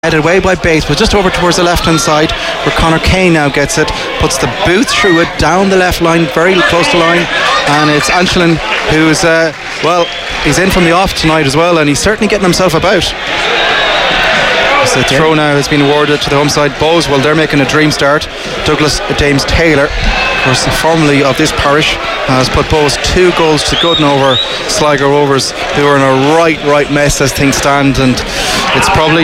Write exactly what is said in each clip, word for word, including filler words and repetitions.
headed away by Bates, but just over towards the left hand side where Conor Kane now gets it, puts the boot through it down the left line, very close to line, and it's Anchlin who's uh, well, he's in from the off tonight as well, and he's certainly getting himself about. The throw now has been awarded to the home side. Bows, well, they're making a dream start. Douglas James Taylor, of course, formerly of this parish, has put Bows two goals to good over Sligo Rovers, who are in a right, right mess as things stand, and it's probably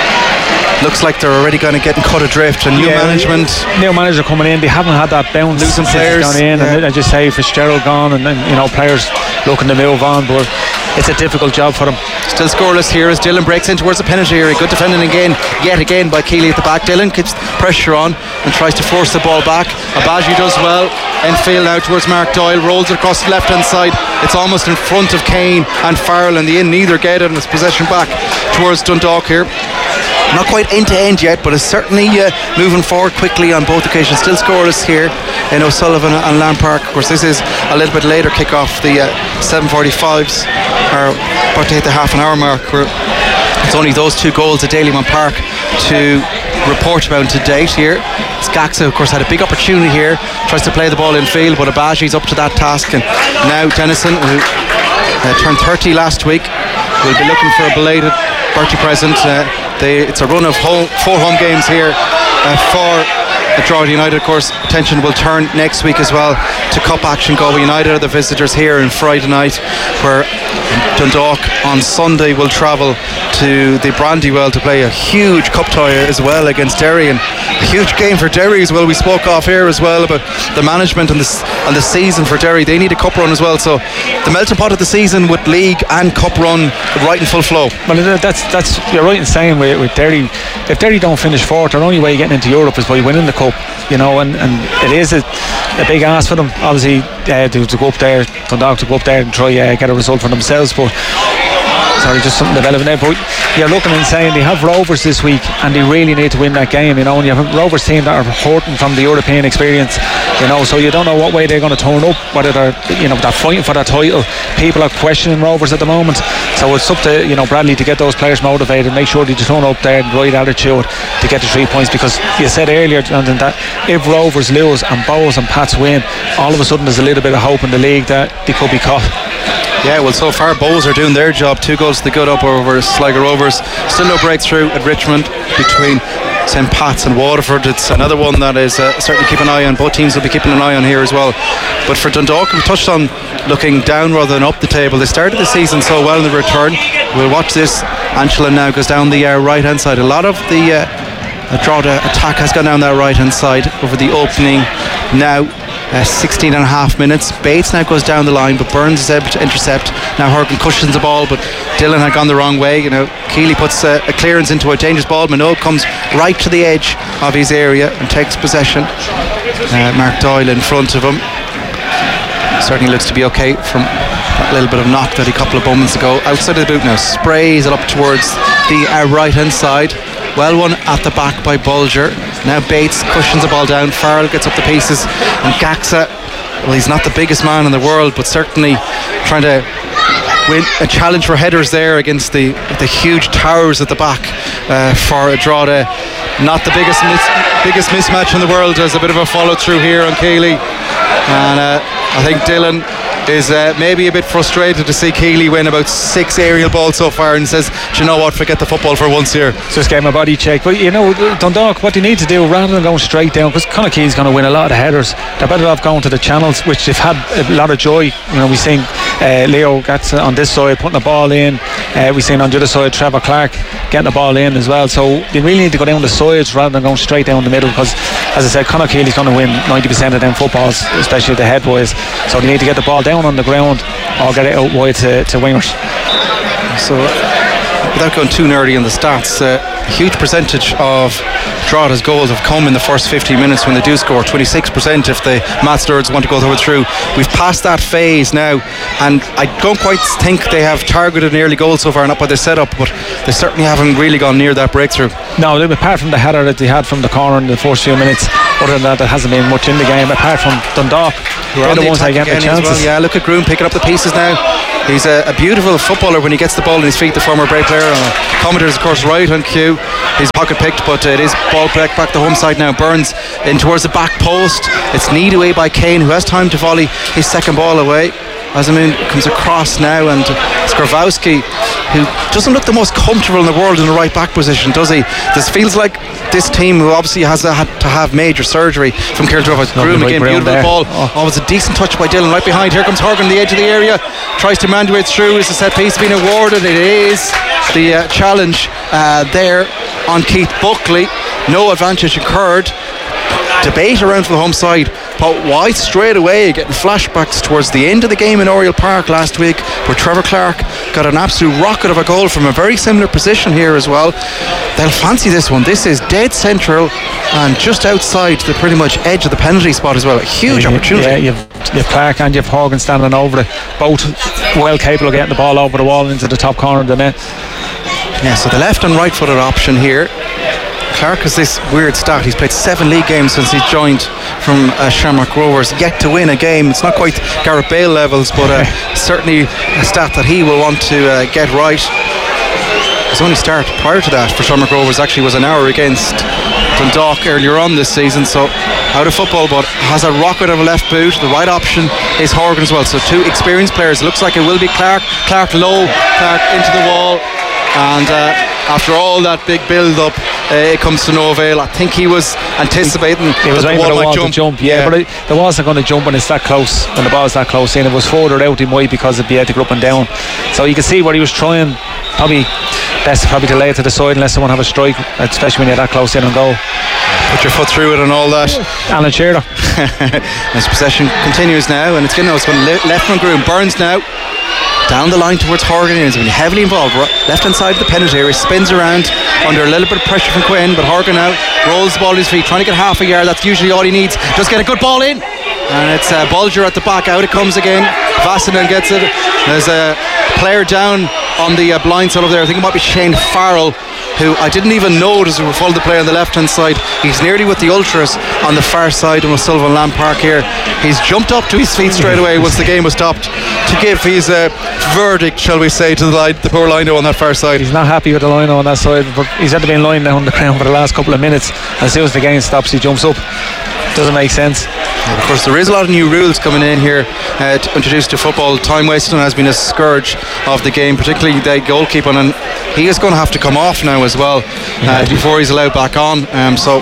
looks like they're already going to get cut adrift. And new yeah, management, new manager coming in. They haven't had that bounce. Losing players gone in, yeah. and as you say, Fitzgerald gone, and, and you know players looking to move on, but it's a difficult job for them. Still scoreless here as Dylan breaks in towards the penalty area. Good defending again, yet again by Keeley at the back. Dylan keeps pressure on and tries to force the ball back. Abaji does well. Enfield now towards Mark Doyle, rolls it across the left hand side. It's almost in front of Kane and Farrell, and the in neither get it, and it's possession back towards Dundalk here. Not quite end to end yet, but it's certainly uh, moving forward quickly on both occasions. Still scoreless here in O'Sullivan and Lamb Park. Of course, this is a little bit later kick off the uh, seven forty-fives, or about to hit the half an hour mark, where it's only those two goals at Dalymount Park to report about to date here. Gaxa, of course, had a big opportunity here, tries to play the ball in field, but Abaji's up to that task, and now Dennison, who uh, turned thirty last week, will be looking for a belated birthday present. Uh, they, it's a run of home, four home games here uh, for Drogheda United. Of course, attention will turn next week as well to Cup action. Galway United are the visitors here on Friday night, where Dundalk on Sunday will travel to the Brandywell to play a huge cup tie as well against Derry, and a huge game for Derry as well. We spoke off here as well about the management and the, and the season for Derry. They need a cup run as well, so the melting pot of the season with league and cup run right in full flow. Well, that's that's you're right in saying with, with Derry, if Derry don't finish fourth, the only way you're getting into Europe is by winning the cup, you know, and, and it is a, a big ask for them, obviously, uh, to, to go up there, Dundalk to go up there and try uh, get a result for themselves, but sorry, just something developing there. But you're looking and saying they have Rovers this week, and they really need to win that game, you know. And you have a Rovers team that are hurting from the European experience, you know. So you don't know what way they're going to turn up, whether they're, you know, they're fighting for that title. People are questioning Rovers at the moment, so it's up to, you know, Bradley to get those players motivated, make sure they turn up there in the right attitude to get the three points. Because you said earlier, Jonathan, that if Rovers lose and Bows and Pats win, all of a sudden there's a little bit of hope in the league that they could be caught. Yeah, well, so far Bows are doing their job. Two goals to the good up over Sligo Rovers. Still no breakthrough at Richmond between Saint Pat's and Waterford. It's another one that is uh, certainly keep an eye on. Both teams will be keeping an eye on here as well. But for Dundalk, we touched on looking down rather than up the table. They started the season so well in the return. We'll watch this. Anchlin now goes down the uh, right hand side. A lot of the uh, Drogheda attack has gone down that right hand side over the opening now. Uh, sixteen and a half minutes. Bates now goes down the line, but Burns is able to intercept. Now Horgan cushions the ball, but Dylan had gone the wrong way. You know, Keeley puts uh, a clearance into a dangerous ball. Minogue comes right to the edge of his area and takes possession. Uh, Mark Doyle in front of him. Certainly looks to be okay from that little bit of knock that he a couple of moments ago. Outside of the boot now, sprays it up towards the uh, right hand side. Well one at the back by Bulger. Now Bates cushions the ball down. Farrell gets up the pieces, and Gaxa, well, he's not the biggest man in the world, but certainly trying to win a challenge for headers there against the the huge towers at the back uh, for Drogheda. Not the biggest mis- biggest mismatch in the world. There's a bit of a follow through here on Keeley, and uh, I think Dylan is uh, maybe a bit frustrated to see Keeley win about six aerial balls so far, and says, do you know what, forget the football for once here. Just gave him a body check. But you know, Dundalk, what they need to do, rather than going straight down, because Conor Keeley's going to win a lot of headers, they're better off going to the channels, which they've had a lot of joy. You know, we've seen uh, Leo gets on this side putting the ball in, uh, we've seen on the other side Trevor Clark getting the ball in as well. So they really need to go down the sides rather than going straight down the middle, because as I said, Conor Keeley's going to win ninety percent of them footballs, especially the head boys. So they need to get the ball down on the ground or get it out wide to, to wingers. So without going too nerdy in the stats, a uh, huge percentage of Drogheda's goals have come in the first fifteen minutes when they do score. twenty-six percent if the Matt Sturds want to go through. We've passed that phase now, and I don't quite think they have targeted an early goal so far, not by the setup, but they certainly haven't really gone near that breakthrough. No, apart from the header that they had from the corner in the first few minutes, other than that, there hasn't been much in the game apart from Dundalk, who are the, the ones that get the chances. well. Yeah, look at Groom picking up the pieces now. He's a, a beautiful footballer when he gets the ball in his feet, the former Bray player. Uh, Commentators, of course, right on cue. He's pocket picked, but it is ball back, back the home side now. Burns in towards the back post. It's kneed away by Kane, who has time to volley his second ball away. Azamoun comes across now, and Skrzewski, who doesn't look the most comfortable in the world in the right back position, does he? This feels like this team, who obviously has a, had to have major surgery from Kieran Drufford. Groom again, beautiful there. Ball. Oh. oh, it's a decent touch by Dylan right behind. Here comes Horgan on the edge of the area, tries to manduate through. Is the set piece being awarded? It is. The uh, challenge uh, there on Keith Buckley. No advantage occurred. Debate around for the home side, but White straight away getting flashbacks towards the end of the game in Oriel Park last week, where Trevor Clark got an absolute rocket of a goal from a very similar position here as well. They'll fancy this one. This is dead central and just outside the pretty much edge of the penalty spot as well. A huge yeah, opportunity. Yeah, you've, you've Clark and you've Horgan standing over it, both well capable of getting the ball over the wall into the top corner of the net. Yeah, so the left and right footed option here. Clark has this weird stat. He's played seven league games since he's joined from uh, Shamrock Rovers, yet to win a game. It's not quite Gareth Bale levels, but uh, certainly a stat that he will want to uh, get right. His only start prior to that for Shamrock Rovers actually was an hour against Dundalk earlier on this season, so out of football, but has a rocket of a left boot. The right option is Horgan as well, so two experienced players. It looks like it will be Clark. Clark low, Clark into the wall, and uh, after all that big build up, uh, it comes to no avail. I think he was anticipating he was that the wall might jump. jump yeah, yeah, but it, there wasn't going to jump when it's that close, when the ball's that close in. It was further out, he might, because it'd be able to go up and down. So you can see what he was trying. Probably best probably to lay it to the side unless someone have a strike, especially when you're that close in and go. Put your foot through it and all that. Alan Shearer. His possession continues now, and it's going to it's going left from Groom. Burns now down the line towards Horgan. He's been heavily involved left hand side of the penalty area. Spins around under a little bit of pressure from Quinn, but Horgan now rolls the ball to his feet, trying to get half a yard. That's usually all he needs. Just get a good ball in, and it's uh, Bulger at the back. Out it comes again. Vassinen gets it. There's a player down on the uh, blind side over there. I think it might be Shane Farrell, who I didn't even notice who followed the player on the left hand side. He's nearly with the Ultras on the far side, and with Sullivan Lamb Park here. He's jumped up to his feet straight away once the game was stopped to give his uh, verdict, shall we say, to the, line, the poor lino on that far side. He's not happy with the lino on that side, but he's had to be lying down on the ground for the last couple of minutes. As soon as the game stops, he jumps up. Doesn't make sense. And of course, there is a lot of new rules coming in here uh, to introduce to football. Time wasting has been a scourge of the game, particularly the goalkeeping, and he is going to have to come off now as well uh, before he's allowed back on. Um, so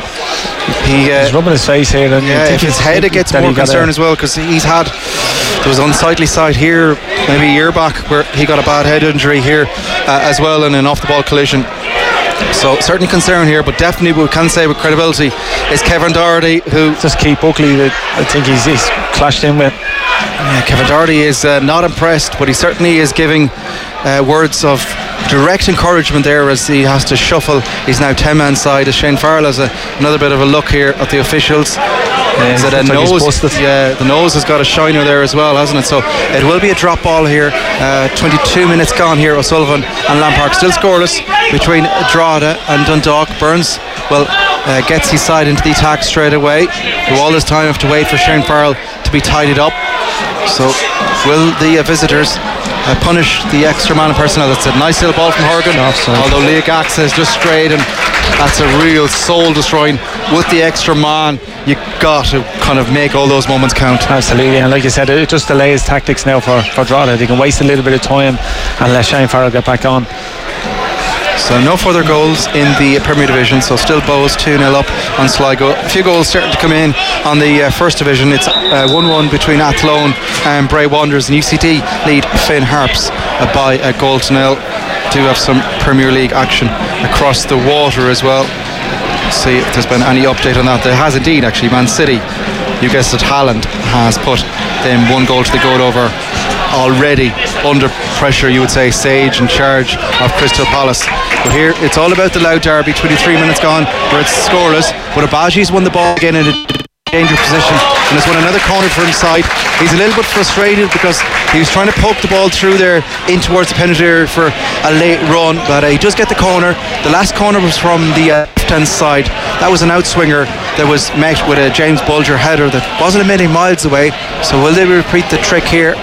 he uh, he's rubbing his face here, and yeah, if his head it gets more concern as well, because he's had there was an unsightly sight here maybe a year back where he got a bad head injury here uh, as well, in an off the ball collision. So certainly concern here, but definitely we can say with credibility is Kevin Doherty, who just Keith Buckley that I think he's, he's clashed in with. Yeah, Kevin Doherty is uh, not impressed, but he certainly is giving uh, words of direct encouragement there as he has to shuffle. He's now ten man side as Shane Farrell has a, another bit of a look here at the officials. Yeah, is it a nose? Like yeah, the nose has got a shiner there as well, hasn't it? So it will be a drop ball here. Uh, twenty-two minutes gone here. O'Sullivan and Lampark still scoreless between Drogheda and Dundalk. Burns, well, uh, gets his side into the attack straight away. Who all this time have to wait for Shane Farrell to be tidied up. So will the uh, visitors uh, punish the extra man and personnel? That's a nice little ball from Horgan, offside. Although Leah Gax has just strayed, and that's a real soul destroying. With the extra man, you got to kind of make all those moments count. Absolutely, and like you said, it just delays tactics now for, for Drogheda. They can waste a little bit of time and let Shane Farrell get back on. So no further goals in the Premier Division, so still Bows two nil up on Sligo. A few goals starting to come in on the uh, First Division. It's uh, one one between Athlone and Bray Wanderers, and U C D lead Finn Harps uh, by a goal to nil. Do have some Premier League action across the water as well. See if there's been any update on that. There has indeed, actually. Man City, you guessed it, Haaland has put them one goal to the goal over. Already under pressure, you would say. Sage in charge of Crystal Palace. But here it's all about the Loud Derby. twenty-three minutes gone where it's scoreless, but Abaji's won the ball again in a dangerous position and has won another corner for his side. He's a little bit frustrated because he was trying to poke the ball through there in towards the penalty area for a late run, but uh, he does get the corner. The last corner was from the uh, left hand side. That was an outswinger that was met with a James Bulger header that wasn't a million miles away. So will they repeat the trick here?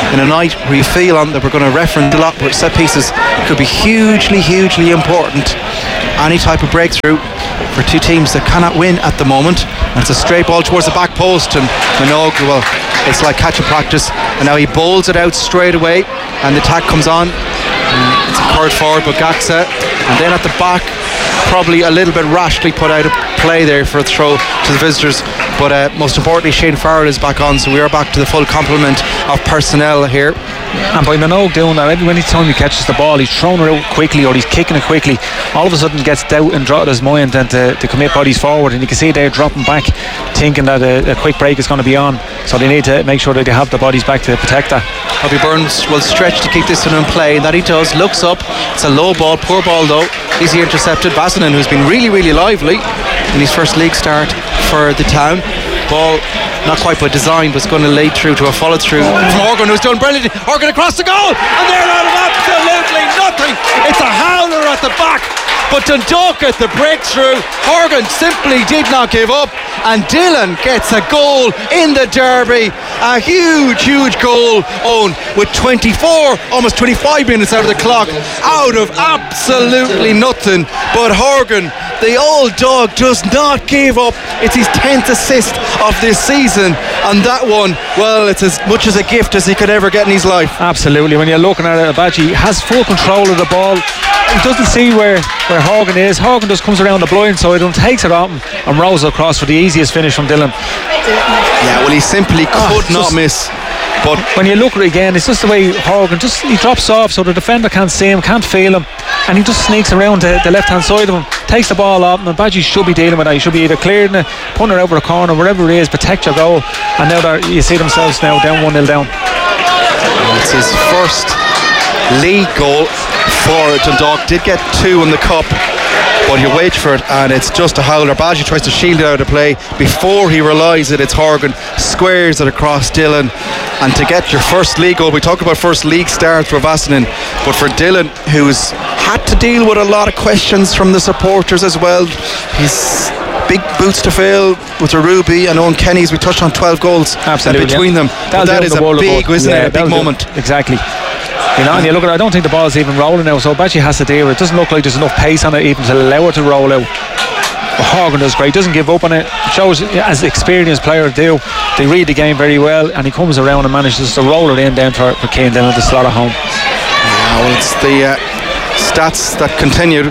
in a night where you feel on that we're going to reference a lot, but set pieces could be hugely, hugely important. Any type of breakthrough for two teams that cannot win at the moment. And it's a straight ball towards the back post, and Minogue, well, it's like catching practice, and now he bowls it out straight away, and the attack comes on. It's a curved forward, but Gaxa, and then at the back, probably a little bit rashly put out a play there for a throw to the visitors, but uh, most importantly Shane Farrell is back on, so we are back to the full complement of personnel here. And by Minogue doing that, every time he catches the ball, he's throwing it out quickly or he's kicking it quickly, all of a sudden gets doubt in Droghed's mind and to, to commit bodies forward, and you can see they're dropping back thinking that a, a quick break is going to be on, so they need to make sure that they have the bodies back to protect that. Robbie Burns will stretch to keep this one in play, and that he does. Looks up, it's a low ball, poor ball though, easy intercepted. Vassanen, who's been really really lively in his first league start for the town. Ball not quite by design, but it's going to lead through to a follow through from Horgan, who's done brilliantly. Horgan across the goal, and they're out of absolutely nothing. It's a howler at the back, but Dundalk at the breakthrough. Horgan simply did not give up, and Dillon gets a goal in the derby. A huge huge goal, Owen, with twenty-four almost twenty-five minutes out of the clock, out of absolutely nothing. But Horgan, the old dog, does not give up. It's his tenth assist of this season, and that one, well, it's as much as a gift as he could ever get in his life. Absolutely. When you're looking at it, Abaji has full control of the ball. He doesn't see where, where Horgan is. Horgan just comes around the blind side and takes it off him and rolls across for the easiest finish from Dillon. Yeah, well, he simply could oh, not just miss. But when you look at it again, it's just the way Horgan just he drops off so the defender can't see him, can't feel him, and he just sneaks around the, the left hand side of him, takes the ball off him, and Badgie should be dealing with that. He should be either clearing it, putting it over a corner, wherever it is, protect your goal. And now that you see themselves now down one nil down. It's his first league goal for Dundalk. Did get two in the cup, but he waits for it, and it's just a howler. Badgie tries to shield it out of play before he realises it. It's Horgan, squares it across Dillon, and to get your first league goal, we talk about first league start for Vassanen, but for Dillon, who's had to deal with a lot of questions from the supporters as well. He's big boots to fill with Ruby and Owen Kenny, as we touched on, twelve goals Absolutely, between yeah. them. But that is a big, isn't yeah, it? A big moment. Do. Exactly. You know, and you look at it, I don't think the ball's even rolling now, so Badgie has to deal with it. It doesn't look like there's enough pace on it even to allow it to roll out. But Horgan does great, doesn't give up on it. It shows, as experienced players do, they read the game very well, and he comes around and manages to roll it in down for, for Cian Dillon to slot it home. Yeah, well, it's the uh, stats that continued.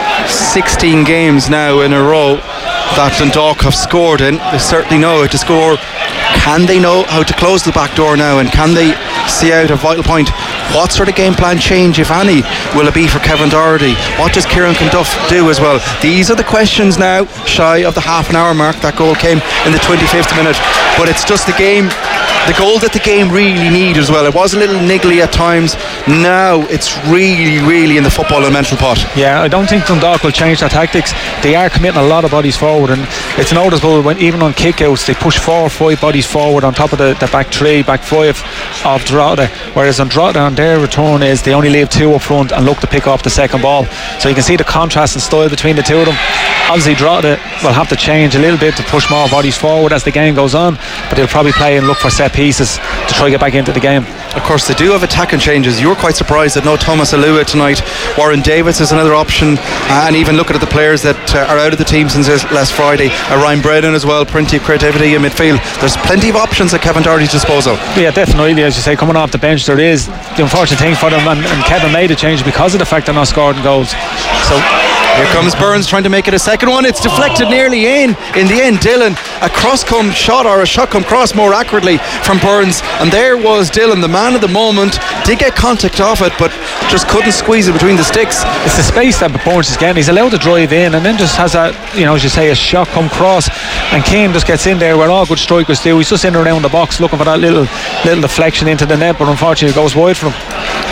sixteen games now in a row that Dundalk have scored in. They certainly know how to score. Can they know how to close the back door now, and can they see out a vital point? What sort of game plan change, if any, will it be for Kevin Doherty? What does Kieran Conduff do as well? These are the questions now, shy of the half an hour mark. That goal came in the twenty-fifth minute, but it's just the game, the goal that the game really needed as well. It was a little niggly at times. Now it's really, really in the football and mental pot. Yeah, I don't think Dundalk will change their tactics. They are committing a lot of bodies forward, and it's noticeable when even on kickouts they push four or five bodies forward on top of the, the back three, back five of Drogheda, whereas on Drogheda on their return is they only leave two up front and look to pick off the second ball. So you can see the contrast in style between the two of them. Obviously Drogheda will have to change a little bit to push more bodies forward as the game goes on, but they'll probably play and look for set pieces to try to get back into the game. Of course they do have attacking changes. You were quite surprised that no Thomas Alua tonight. Warren Davis is another option, uh, and even looking at the players that uh, are out of the team since last Friday, uh, Ryan Brennan as well, plenty of creativity in midfield. There's plenty of options at Kevin Doherty's disposal. Yeah, definitely, as you say, coming off the bench there is the unfortunate thing for them, and, and Kevin made a change because of the fact they're not scoring goals. So here comes Burns trying to make it a second one. It's deflected nearly in. In the end, Dillon, a cross come shot, or a shot come cross more accurately, from Burns, and there was Dillon, the man of the moment. Did get contact off it, but just couldn't squeeze it between the sticks. It's the space that Burns is getting. He's allowed to drive in, and then just has a, you know, as you say, a shot come cross, and Cian just gets in there where all good strikers do. He's just in around the box looking for that little little deflection into the net, but unfortunately it goes wide for him.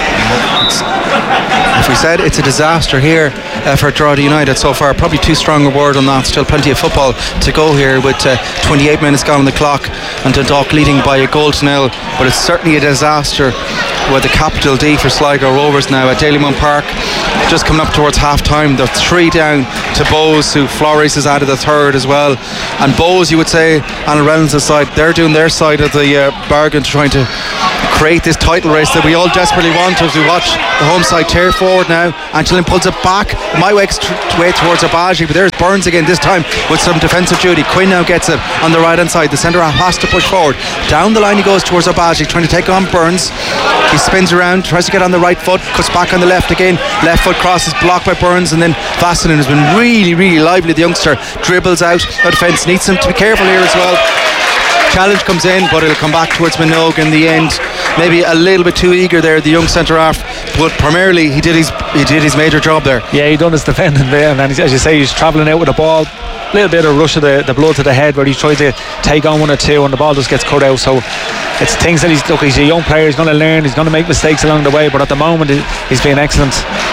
If we said it's a disaster here uh, for Drogheda United so far, probably too strong a word on that. Still plenty of football to go here with uh, twenty-eight minutes gone on the clock, and Dundalk leading by a goal to nil. But it's certainly a disaster with the capital D for Sligo Rovers now at Dalymount Park. Just coming up towards half time, they're three down to Bowes, who Flores has added a third as well. And Bowes, you would say, Alan Reynolds' side, they're doing their side of the uh, bargain, trying to create this title race that we all desperately want as we watch the home side tear forward now. Antolin pulls it back, my way, way towards Abaji, but there's Burns again, this time with some defensive duty. Quinn now gets it on the right hand side. The centre half has to push forward. Down the line he goes towards Abaji, trying to take on Burns. He spins around, tries to get on the right foot, cuts back on the left again. Left foot cross is blocked by Burns, and then Vasilin has been really, really lively. The youngster dribbles out of defence, needs him to be careful here as well. Challenge comes in, but it'll come back towards Minogue in the end. Maybe a little bit too eager there, the young centre half, but primarily he did his he did his major job there. Yeah, he done his defending there, and as you say, he's travelling out with the ball. A little bit of rush of the, the blood to the head where he tries to take on one or two, and the ball just gets cut out. So it's things that he's look. He's a young player. He's going to learn. He's going to make mistakes along the way, but at the moment he's been excellent.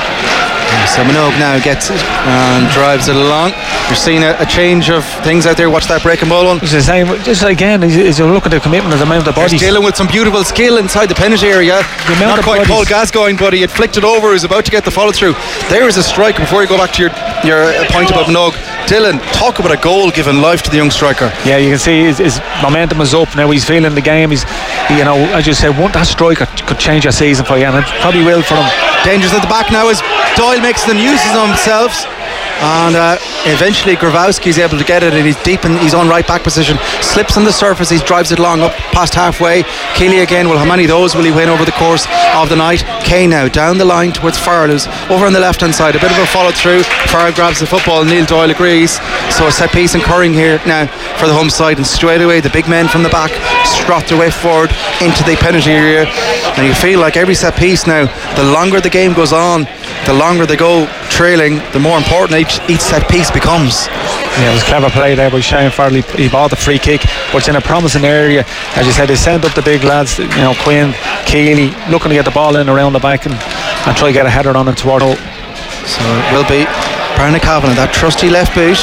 So Minogue now gets it and drives it along. You're seeing a, a change of things out there. Watch that break and ball one. It's the same. Just again, as you look at the commitment of the amount of bodies. He's dealing with some beautiful skill inside the penalty area. The Not quite Paul Gascoigne, but he had flicked it over. He's about to get the follow through. There is a strike. Before you go back to your your point about Minogue, Dylan, talk about a goal giving life to the young striker. Yeah, you can see his, his momentum is up now. He's feeling the game. He's, you know, as you said, one that striker could change your season for you, and it probably will for him. Dangers at the back now as Doyle makes them uses of themselves, and uh, eventually Grabowski's able to get it, and he's deep in his own right back position, slips on the surface, he drives it long up past halfway. Keeley again, well, how many of those will he win over the course of the night? Kane now down the line towards Farrell, who's over on the left hand side, a bit of a follow through. Farrell grabs the football, Neil Doyle agrees. So a set piece incurring here now for the home side, and straight away the big men from the back strut their way forward into the penalty area, and you feel like every set piece now, the longer the game goes on, the longer they go trailing, the more important each, each set piece becomes. Yeah, it was clever play there by Shane Farrell. He, he bought the free kick, but it's in a promising area. As you said, they send up the big lads, you know, Quinn, Keeley, looking to get the ball in around the back and, and try to get a header on it toward home. So it will be Brian Kavanagh, that trusty left boot,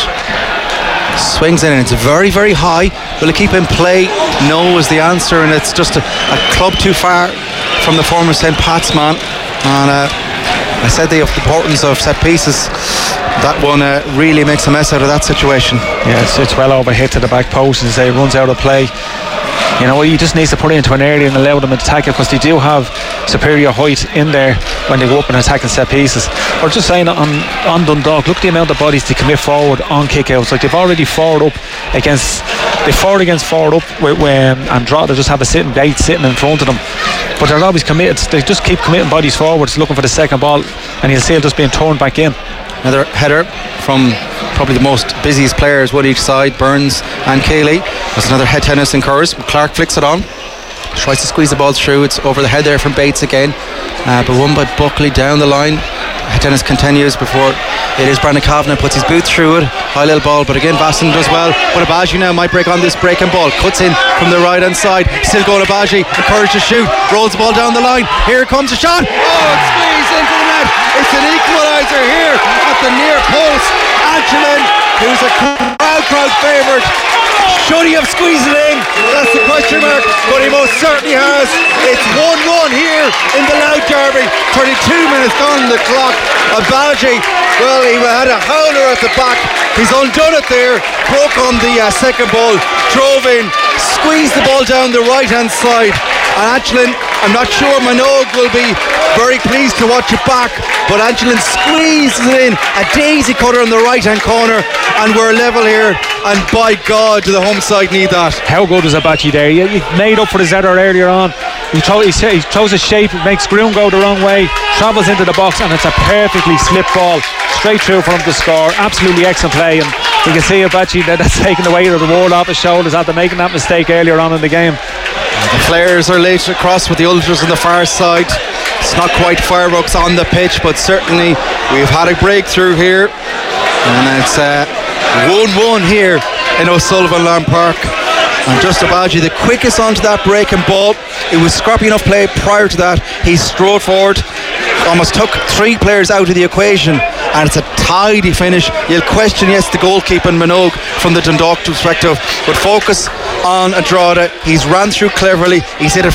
swings in, and it's very, very high. Will it keep in play? No is the answer, and it's just a, a club too far from the former Saint Pat's man. And uh, I said the importance of set pieces. That one uh, really makes a mess out of that situation. Yeah, it's, it's well over hit to the back post, and say runs out of play. You know, he just needs to put it into an area and allow them to attack it, because they do have superior height in there when they go up and attack and set pieces. Or just saying on, on Dundalk, look at the amount of bodies they commit forward on kick-outs. Like they've already forward up against, they forward against forward up with, with, and draw, they just have a sitting bait sitting in front of them. But they're always committed. They just keep committing bodies forwards, looking for the second ball, and you'll see it just being turned back in. Another header from probably the most busiest players, one each side, Burns and Keeley. That's another head tennis incurs. Clark flicks it on, tries to squeeze the ball through. It's over the head there from Bates again, uh, but won by Buckley down the line. Head tennis continues before it is Brandon Kavanagh puts his boot through it. High little ball, but again Vasilin does well. But Abaji now might break on this breaking ball, cuts in from the right hand side, still going Abaji, encouraged to shoot, rolls the ball down the line. Here comes a shot, oh, it's squeezed into the net. It's an equaliser here at the near post. Antolin, who's a crowd crowd favourite, should he have squeezed it in? That's the question mark, but he most certainly has. It's one one here in the Louth Derby. thirty-two minutes gone on the clock. Abaji, well, he had a howler at the back. He's undone it there, broke on the uh, second ball, drove in, squeezed the ball down the right hand side. And Antolin, I'm not sure Minogue will be very pleased to watch it back, but Antolin squeezes it in, a daisy cutter in the right hand corner, and we're level here. And by God, do the home side need that. How good was Abaji there? He, he made up for his error earlier on. He, throw, he, he throws a shape, it makes Groom go the wrong way, travels into the box, and it's a perfectly slipped ball straight through for him to score. Absolutely excellent play, and you can see Abaji that that's taking the weight of the world off his shoulders after making that mistake earlier on in the game. The players are late across with the ultras on the far side. It's not quite fireworks on the pitch, but certainly we've had a breakthrough here, and it's uh, one one here in O'Sullivan Land Park. And just Abaji, the quickest onto that breaking ball. It was scrappy enough play prior to that. He strode forward, almost took three players out of the equation, and it's a tidy finish. You'll question, yes, the goalkeeper Minogue from the Dundalk perspective, but focus on Andrada. He's ran through cleverly. He's hit it first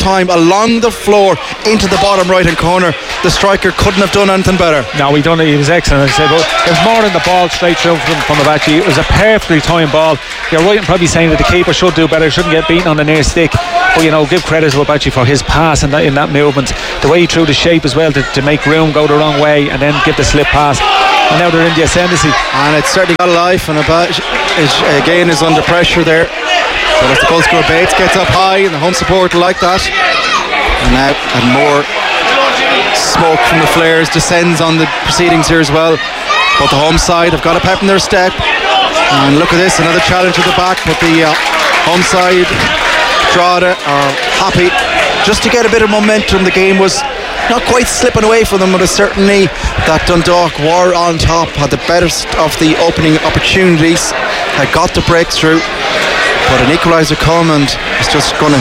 time along the floor into the bottom right hand corner. The striker couldn't have done anything better. No, he done it. He was excellent. I said, but it was more than the ball straight through from, from the back. It was a perfectly timed ball. You're right in probably saying that the keeper should do better, shouldn't get beaten on the near stick. But you know, give credit to Abachi for his pass in that, in that movement, the way he threw the shape as well to, to make room go the wrong way and then give the slip pass. And now they're in the ascendancy. And it's certainly got life, and Abachi is, again is under pressure there. But as the goal scorer Bates gets up high, and the home support like that, and now and more smoke from the flares descends on the proceedings here as well. But the home side have got a pep in their step, and look at this, another challenge at the back. But the uh, home side, Drogheda, are happy just to get a bit of momentum. The game was not quite slipping away from them, but it's certainly that Dundalk were on top, had the best of the opening opportunities, had got the breakthrough, but an equaliser come, and it's just going to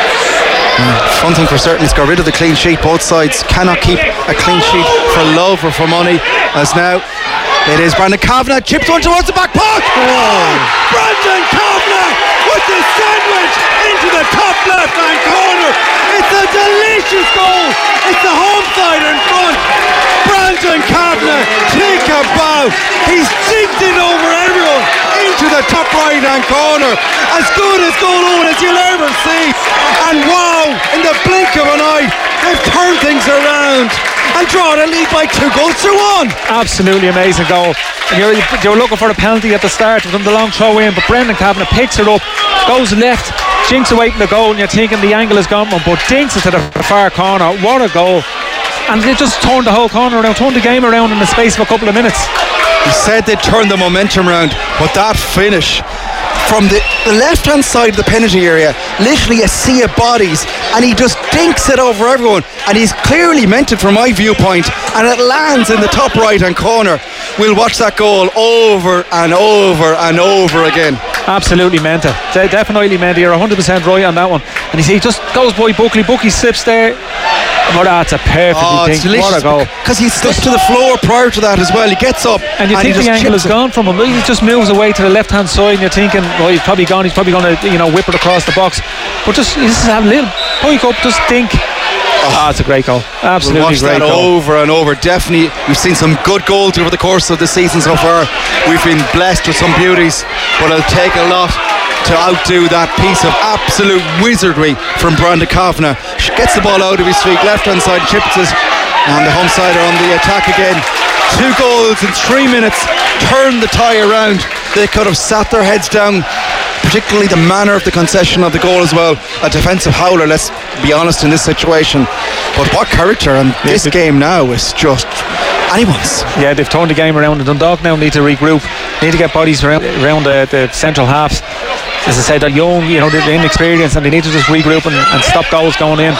uh, one thing for certain, it's got rid of the clean sheet. Both sides cannot keep a clean sheet for love or for money, as now it is Brandon Kavanagh, chips one towards the back post. Oh, Brandon Kavanagh with the sandwich into the top left hand corner. It's a delicious goal. It's the home side in front. Brandon Kavanagh, take a bow. He's jinked it over everyone into the top right hand corner. As good as goal on as you'll ever see. And wow, in the blink of an eye, they've turned things around and drawn a lead by two goals to one. Absolutely amazing goal. And you're, you're looking for a penalty at the start from the long throw in, but Brendan Kavanagh picks it up, goes left, jinks away from the goal, and you're thinking the angle is gone, but dinks it to the far corner. What a goal. And they just turned the whole corner around, turned the game around in the space of a couple of minutes. He said they'd turn the momentum around, but that finish from the, the left hand side of the penalty area, literally a sea of bodies, and he just dinks it over everyone, and he's clearly meant it from my viewpoint, and it lands in the top right hand corner. We'll watch that goal over and over and over again. Absolutely meant it. De- definitely meant it. You're one hundred percent right on that one. And you see, he just goes by Buckley. Buckley slips there. But that's a perfect oh, thing. What a goal. Because he slipped to the floor prior to that as well. He gets up and you and think the angle is gone from him. He just moves away to the left hand side and you're thinking, well, he's probably gone. He's probably going to, you know, whip it across the box. But just, he just have a little poke up, just think. Ah, oh, it's a great goal. Absolutely we'll watch great that goal. over and over. Definitely, we've seen some good goals over the course of the season so far. We've been blessed with some beauties, but it'll take a lot to outdo that piece of absolute wizardry from Brandon Kavanagh. Gets the ball out of his feet, left hand side, chips it, and the home side are on the attack again. Two goals in three minutes, turned the tie around. They could have sat their heads down, particularly the manner of the concession of the goal as well. A defensive howler, let's be honest, in this situation. But what character, and this yeah, game now is just anyone's. Yeah, they've turned the game around, and Dundalk now need to regroup, need to get bodies around, around the, the central halves. As I said, they're young, you know, they're inexperienced, and they need to just regroup and, and stop goals going in.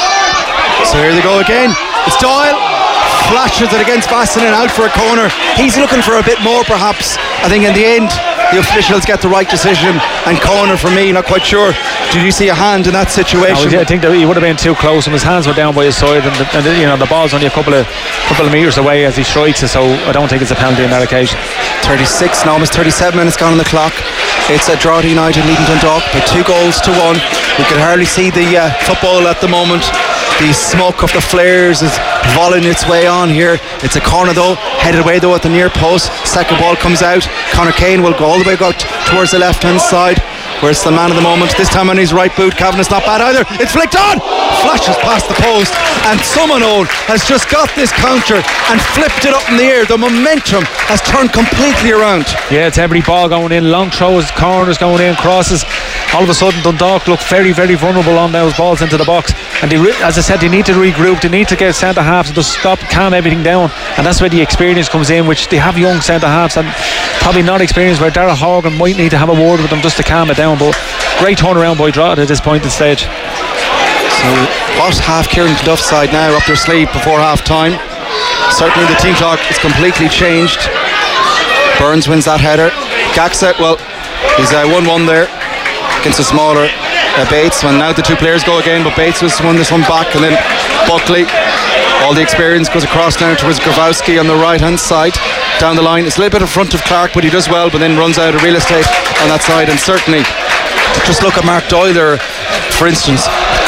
So here they go again. It's Doyle, flashes it against Basson and out for a corner. He's looking for a bit more perhaps. I think in the end the officials get the right decision, and corner for me, not quite sure. Did you see a hand in that situation? No, I think that he would have been too close, and his hands were down by his side, and, the, and the, you know, the ball's only a couple of couple of metres away as he strikes it, so I don't think it's a penalty on that occasion. thirty-six, now almost thirty-seven minutes gone on the clock. It's a Drogheda United leading Dundalk by two goals to one. We can hardly see the uh, football at the moment. The smoke of the flares is volleying its way on here. It's a corner though, headed away though at the near post. Second ball comes out. Conor Kane will go all the way go t- towards the left hand side, where it's the man of the moment. This time on his right boot. Kavanagh's not bad either. It's flicked on, flashes past the post, and someone old has just got this counter and flipped it up in the air. The momentum has turned completely around. Yeah, it's every ball going in, long throws, corners going in, crosses. All of a sudden Dundalk look very very vulnerable on those balls into the box, and they, as I said, they need to regroup. They need to get centre halves to stop, calm everything down, and that's where the experience comes in, which they have young centre halves and probably not experienced, where Darragh Horgan might need to have a word with them just to calm it down. But great turnaround by Drogheda at this point in stage. So what half Kieran Duff's side now up their sleeve before half time? Certainly the team clock is completely changed. Burns wins that header. Gaxa, well, he's uh, one one there against a smaller uh, Bates, and now the two players go again, but Bates was won this one back, and then Buckley, all the experience goes across now towards Grabowski on the right hand side down the line. It's a little bit in front of Clark, but he does well, but then runs out of real estate on that side. And certainly just look at Mark Doyle there, for instance,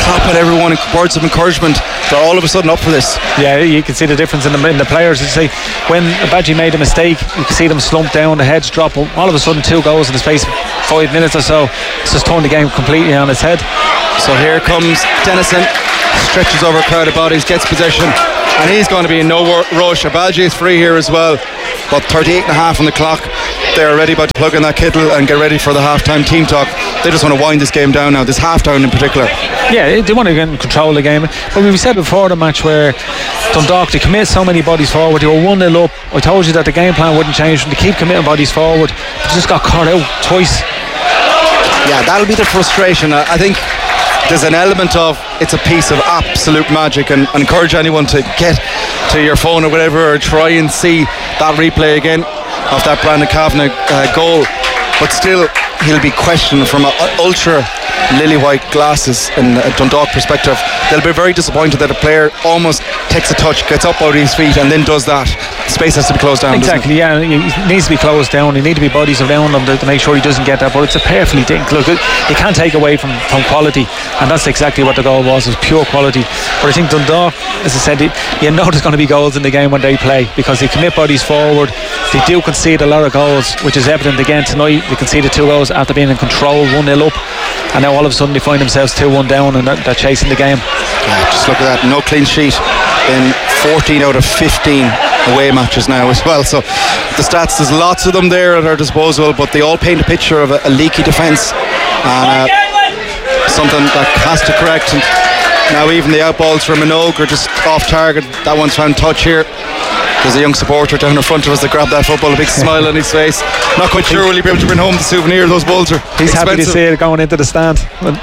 clapping everyone, words of encouragement. They're all of a sudden up for this. Yeah, you can see the difference in the, in the players. You see, when Badgie made a mistake, you can see them slump down, the heads drop. All of a sudden, two goals in the space of five minutes or so. It's just turned the game completely on its head. So here comes Dennison, stretches over crowded bodies, gets possession, and he's going to be in no rush. Badgie is free here as well. About thirty-eight and a half on the clock. They're ready about to plug in that kittle and get ready for the half-time team talk. They just want to wind this game down now, this half-time in particular. Yeah, they want to get in control of the game. But we said before the match where Dundalk, they commit so many bodies forward, they were one nil up. I told you that the game plan wouldn't change. They keep committing bodies forward. They just got caught out twice. Yeah, that'll be the frustration. I think there's an element of it's a piece of absolute magic, and I encourage anyone to get to your phone or whatever or try and see that replay again of that Brandon Kavanagh uh, goal. But still, he'll be questioned from an ultra lily white glasses in a Dundalk perspective. They'll be very disappointed that a player almost takes a touch, gets up out of his feet, and then does that. Space has to be closed down. Exactly, yeah, it needs to be closed down. There need to be bodies around him to, to make sure he doesn't get that. But it's a perfectly think. Look, you can't take away from, from quality, and that's exactly what the goal was. It was pure quality. But I think Dundalk, as I said, you know there's going to be goals in the game when they play, because they commit bodies forward. They do concede a lot of goals, which is evident again tonight. They conceded two goals after being in control, one nil up, and now all of a sudden they find themselves two one down, and they're, they're chasing the game. Yeah, just look at that, no clean sheet in fourteen out of fifteen away matches now as well. So the stats, there's lots of them there at our disposal, but they all paint a picture of a, a leaky defence and uh, something that has to correct. And now even the outballs from Minogue are just off target. That one's found touch here. There's a young supporter down in front of us that grabbed that football, a big smile on his face. Not quite sure will he be able to bring home the souvenir. Those balls are He's expensive. happy to see it going into the stand.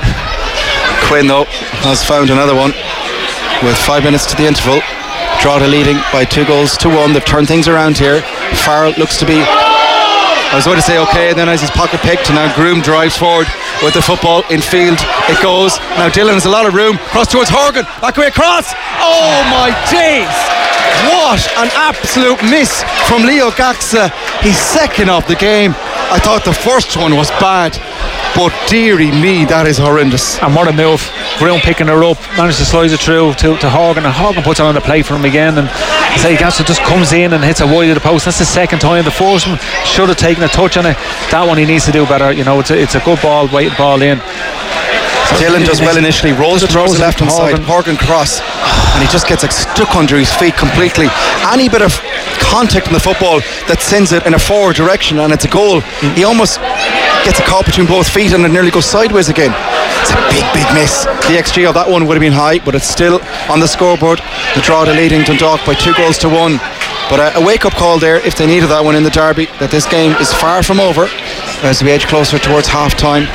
Quinn though has found another one with five minutes to the interval. Drogheda leading by two goals to one. They've turned things around here. Farrell looks to be, I was going to say okay, and then as his pocket picked, and now Groom drives forward with the football in field. It goes. Now Dylan has a lot of room. Cross towards Horgan. Back away across. Oh my days! What an absolute miss from Leo Gaxa. He's second of the game. I thought the first one was bad, but dearie me, that is horrendous. And what a move. Groom picking her up, managed to slide it through to, to Horgan, and Horgan puts it on the play for him again, and say Gaxa just comes in and hits a wide of the post. That's the second time. The first one should have taken a touch on it. That one he needs to do better. You know, it's a, it's a good ball, weighted ball in. Dylan does well initially, rolls it towards the left hand side, Horgan cross, and he just gets like, stuck under his feet completely. Any bit of contact in the football that sends it in a forward direction and it's a goal, he almost gets a caught between both feet and it nearly goes sideways again. It's a big, big miss. The X G of that one would have been high, but it's still on the scoreboard. The Drogheda leading Dundalk by two goals to one. But a, a wake-up call there if they needed that one in the derby, that this game is far from over as we edge closer towards half-time.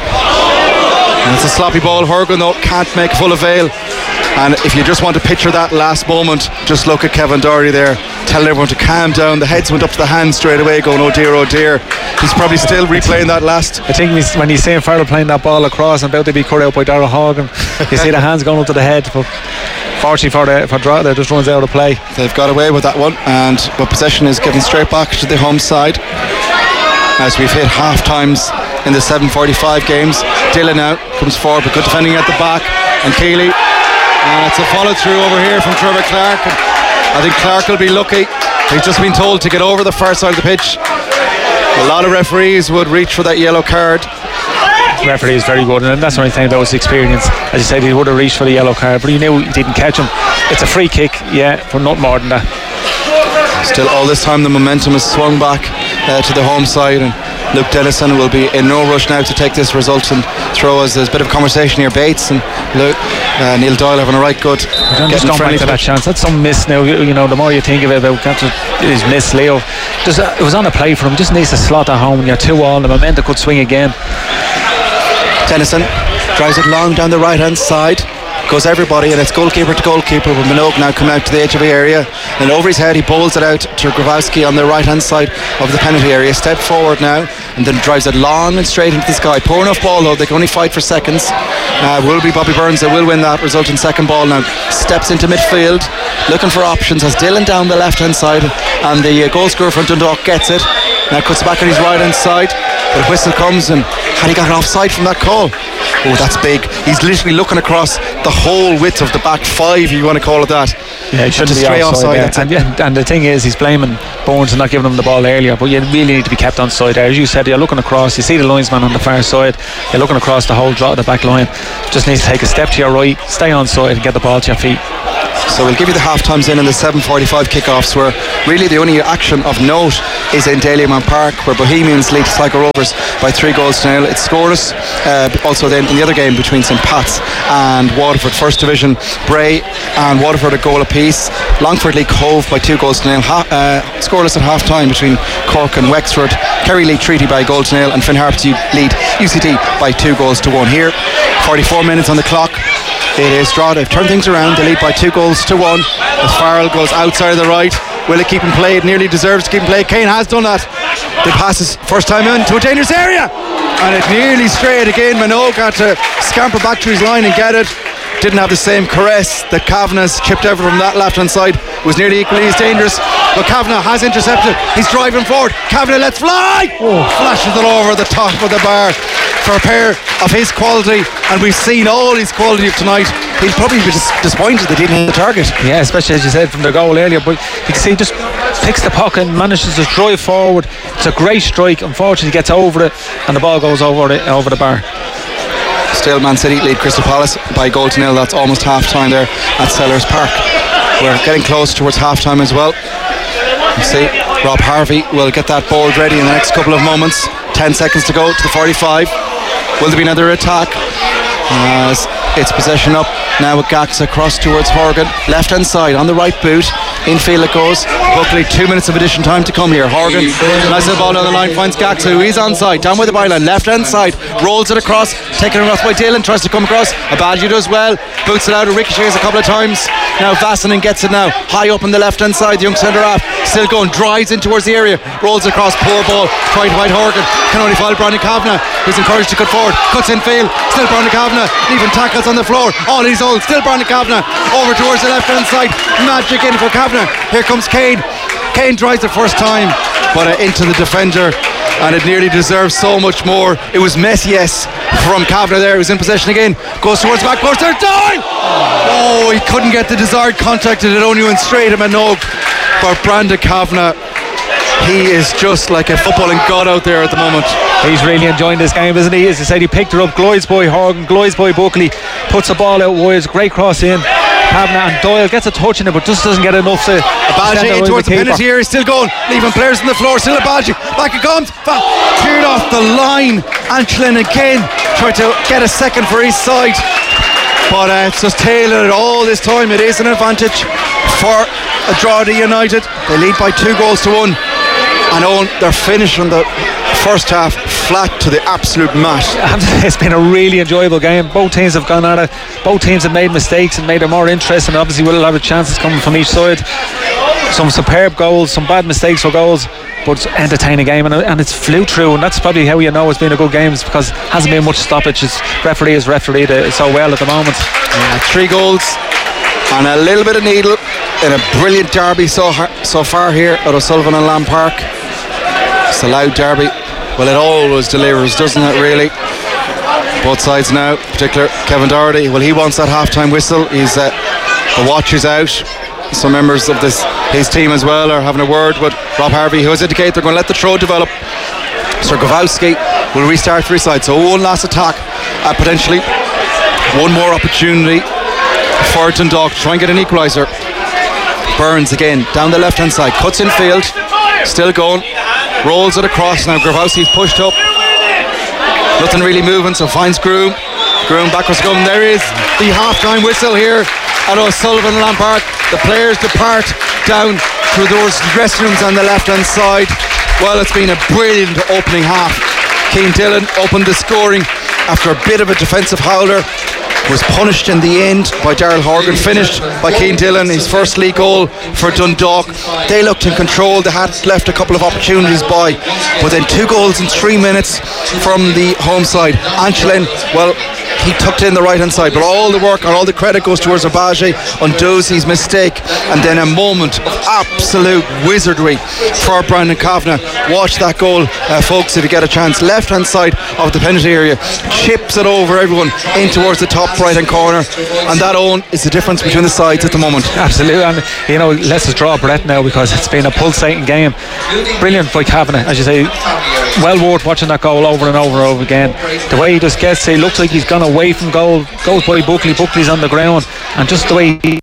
And it's a sloppy ball. Horgan though can't make full avail. And if you just want to picture that last moment, just look at Kevin Doherty there telling everyone to calm down. The heads went up to the hands straight away, going oh dear, oh dear. He's probably still replaying that last. I think when he's seeing Farrell playing that ball across and about to be cut out by Darragh Horgan, you see the hands going up to the head, but fortunately for the for Drogheda, it just runs out of play. They've got away with that one, and but possession is given straight back to the home side as we've hit half times in the seven forty-five games. Dylan now comes forward, but good defending at the back, and Keeley, and it's a follow through over here from Trevor Clark. And I think Clark will be lucky. He's just been told to get over the far side of the pitch. A lot of referees would reach for that yellow card. The referee is very good, and that's the only thing about his experience. As you said, he would have reached for the yellow card, but he knew he didn't catch him. It's a free kick, yeah, for not more than that. Still, all this time the momentum is swung back uh, to the home side, and Luke Dennison will be in no rush now to take this result and throw us. There's a bit of conversation here. Bates and Luke, uh, Neil Doyle having a right good. Just going back to that chance. That's some miss now. You know, the more you think of it about his miss, Leo, just, uh, it was on a play for him. Just needs to slot that home. You're two all. The momentum could swing again. Dennison drives it long down the right hand side. Goes everybody, and it's goalkeeper to goalkeeper, with Minogue now coming out to the edge of the area, and over his head he bowls it out to Grabowski on the right hand side of the penalty area. Step forward now, and then drives it long and straight into the sky. Poor enough ball though, they can only fight for seconds. Uh, will be Bobby Burns that will win that, result in second ball now. Steps into midfield, looking for options, has Dylan down the left hand side, and the uh, goal scorer from Dundalk gets it. Now cuts back on his right hand side, but a whistle comes, and had he got an offside from that call? Oh, that's big. He's literally looking across, the whole width of the back five, if you want to call it that. Yeah, he shouldn't to be stray offside. offside Yeah. And, and the thing is, he's blaming Bones for not giving him the ball earlier, but you really need to be kept onside there. As you said, you're looking across, you see the linesman on the far side, you're looking across the whole draw of the back line. Just needs to take a step to your right, stay onside and get the ball to your feet. So we'll give you the half times in in the seven forty-five kickoffs, where really the only action of note is in Dalymount Park, where Bohemians lead Sligo Rovers by three goals to nil. It's scoreless. Uh, also then in the other game between St Pat's and Waterford, First Division, Bray and Waterford a goal apiece. Longford lead Cove by two goals to nil. Ha- uh, scoreless at half time between Cork and Wexford. Kerry lead Treaty by a goal to nil, and Finn Harps lead U C D by two goals to one. Here, forty-four minutes on the clock. It is draw. They've turned things around. They lead by two goals to one. As Farrell goes outside of the right. Will it keep him played? Nearly deserves to keep him played. Kane has done that. The passes first time into a dangerous area, and it nearly strayed again. Minogue had to scamper back to his line and get it. Didn't have the same caress that Kavanagh's chipped over from that left hand side. Was nearly equally as dangerous, but Kavanagh has intercepted. He's driving forward. Kavanagh lets fly. Oh, flashes it over the top of the bar. For a pair of his quality, and we've seen all his quality of tonight, he'll probably be dis- disappointed they didn't hit the target. Yeah, especially as you said from the goal earlier, but you can see he just picks the puck and manages to drive forward. It's a great strike. Unfortunately he gets over it and the ball goes over the, over the bar. Still Man City lead Crystal Palace by a goal to nil. That's almost half time there at Sellers Park. We're getting close towards half time as well. You see Rob Harvey will get that board ready in the next couple of moments. Ten seconds to go to the forty-five. Will there be another attack? As it's possession up now with Gax across towards Horgan. Left hand side on the right boot. Infield it goes. Buckley, two minutes of addition time to come here. Horgan, nice little ball down the line, finds Gaxu. He's onside, down by the byline, left hand side, rolls it across, taken across by Dylan, tries to come across. Abadji does well, boots it out, ricochets a couple of times. Now Vassinen gets it now, high up on the left hand side. The young centre half still going, drives in towards the area, rolls across, poor ball, tried White Horgan, can only follow Brandon Kavanagh, who's encouraged to cut forward, cuts in field, still Brandon Kavanagh, leaving tackles on the floor, all his old, still Brandon Kavanagh, over towards the left hand side, magic in for Kavanagh. Here comes Kane. Kane tries the first time, but uh, into the defender, and it nearly deserves so much more. It was Messias from Kavanagh there, who's in possession again, goes towards the back post, third down! Oh, he couldn't get the desired contact, and it only went straight at Minogue. But Brandon Kavanagh, he is just like a footballing god out there at the moment. He's really enjoying this game, isn't he? As I said, he picked her up. Gloy's boy Horgan, Gloy's boy Buckley puts the ball out wide, great cross in. Kavanagh and Doyle gets a touch in it, but just doesn't get enough to Abadji in towards the, the penalty here. He's still going, leaving players on the floor. Still Abadji, back it comes, cleared off the line. Anchlin again tried to get a second for his side, but uh, it's just tailored all this time. It is an advantage for a draw to United. They lead by two goals to one, and Owen, they're finished on the first half flat to the absolute mat. It's been a really enjoyable game. Both teams have gone at it. Both teams have made mistakes and made it more interesting. Obviously we'll have chances coming from each side. Some superb goals, some bad mistakes for goals, but it's an entertaining game, and, and it's flew through, and that's probably how you know it's been a good game, because it hasn't been much stoppage. It's referee has refereed it so well at the moment. Yeah, three goals and a little bit of needle in a brilliant derby so, so far here at O'Sullivan and Lamb Park. It's a loud derby. Well, it always delivers, doesn't it, really? Both sides now, in particular Kevin Doherty. Well, he wants that half-time whistle. He's uh, the watch is out. Some members of this his team as well are having a word with Rob Harvey, who has indicated they're going to let the throw develop. Sir Gowowski will restart for his side. So one last attack, uh, potentially one more opportunity for Dundalk to try and get an equaliser. Burns again down the left-hand side, cuts in field, still going, rolls it across. Now Gowowski's pushed up, nothing really moving, so finds Groom. Groom backwards going. There is the half-time whistle here at O'Sullivan and Lamb Park. The players depart down through those dressing rooms on the left-hand side. Well, it's been a brilliant opening half. Cian Dillon opened the scoring after a bit of a defensive howler. Was punished in the end by Daryl Horgan, finished by Cian Dillon, his first league goal for Dundalk. They looked in control. They had left a couple of opportunities by, but then two goals in three minutes from the home side. Anchlin, well, he tucked in the right hand side, but all the work and all the credit goes towards Abaje on Dozie's mistake, and then a moment of absolute wizardry for Brandon Kavanagh. Watch that goal, uh, folks, if you get a chance. Left hand side of the penalty area, chips it over everyone in towards the top right hand corner, and that, Owen, is the difference between the sides at the moment. Absolutely, and you know, let's just draw a breath now, because it's been a pulsating game. Brilliant by Kavanagh, as you say. Well worth watching that goal over and over and over again. The way he just gets, he looks like he's gone away from goal, goes by Buckley, Buckley's on the ground, and just the way he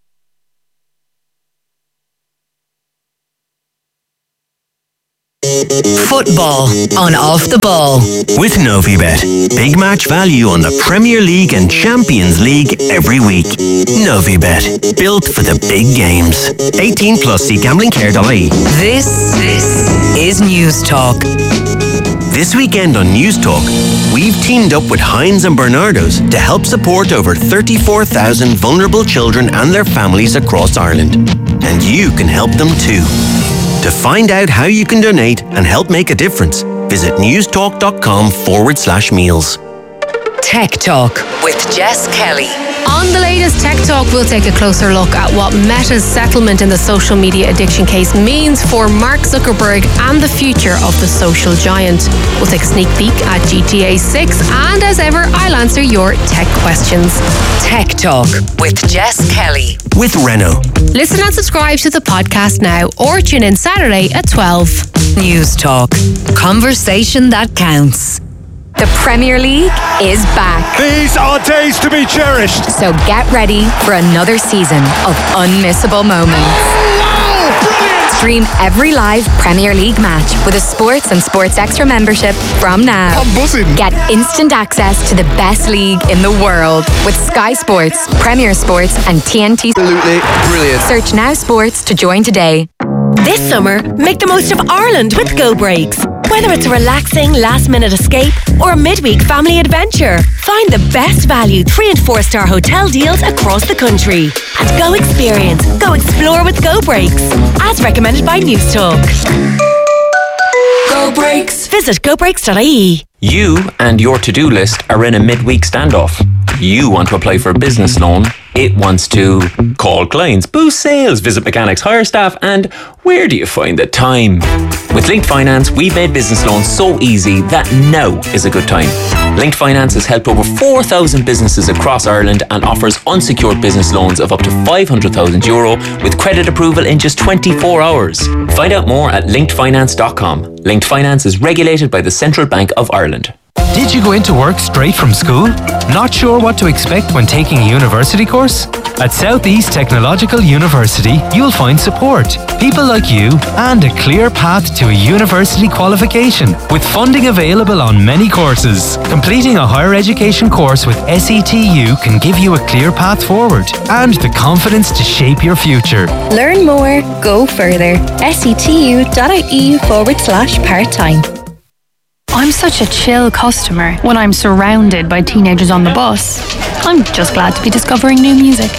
Football on Off the Ball with Novibet. Big match value on the Premier League and Champions League every week. Novibet, built for the big games. eighteen plus, see gambling care dot I E. This, this is News Talk. This weekend on News Talk, we've teamed up with Heinz and Bernardo's to help support over thirty-four thousand vulnerable children and their families across Ireland. And you can help them too. To find out how you can donate and help make a difference, visit newstalk.com forward slash meals. Tech Talk with Jess Kelly. On the latest Tech Talk, we'll take a closer look at what Meta's settlement in the social media addiction case means for Mark Zuckerberg and the future of the social giant. We'll take a sneak peek at G T A six, and as ever, I'll answer your tech questions. Tech Talk with Jess Kelly. With Renault. Listen and subscribe to the podcast now, or tune in Saturday at twelve. News Talk. Conversation that counts. The Premier League is back. These are days to be cherished. So get ready for another season of unmissable moments. Oh, wow, brilliant! Stream every live Premier League match with a Sports and Sports Extra membership from now. I'm buzzing. Get instant access to the best league in the world with Sky Sports, Premier Sports and T N T. Absolutely brilliant. Search Now Sports to join today. This summer, make the most of Ireland with Go Breaks. Whether it's a relaxing last-minute escape or a midweek family adventure, find the best value three and four star hotel deals across the country. And go experience, go explore with Go Breaks, as recommended by News Talk. Go Breaks. Visit go breaks dot I E. You and your to-do list are in a midweek standoff. You want to apply for a business loan. It wants to call clients, boost sales, visit mechanics, hire staff, and where do you find the time? With Linked Finance, we've made business loans so easy that now is a good time. Linked Finance has helped over four thousand businesses across Ireland and offers unsecured business loans of up to five hundred thousand euro with credit approval in just twenty-four hours. Find out more at linked finance dot com. Linked Finance is regulated by the Central Bank of Ireland. Did you go into work straight from school? Not sure what to expect when taking a university course? At South East Technological University, you'll find support, people like you, and a clear path to a university qualification, with funding available on many courses. Completing a higher education course with S E T U can give you a clear path forward and the confidence to shape your future. Learn more, go further. S E T U dot I E forward slash part-time. I'm such a chill customer when I'm surrounded by teenagers on the bus. I'm just glad to be discovering new music.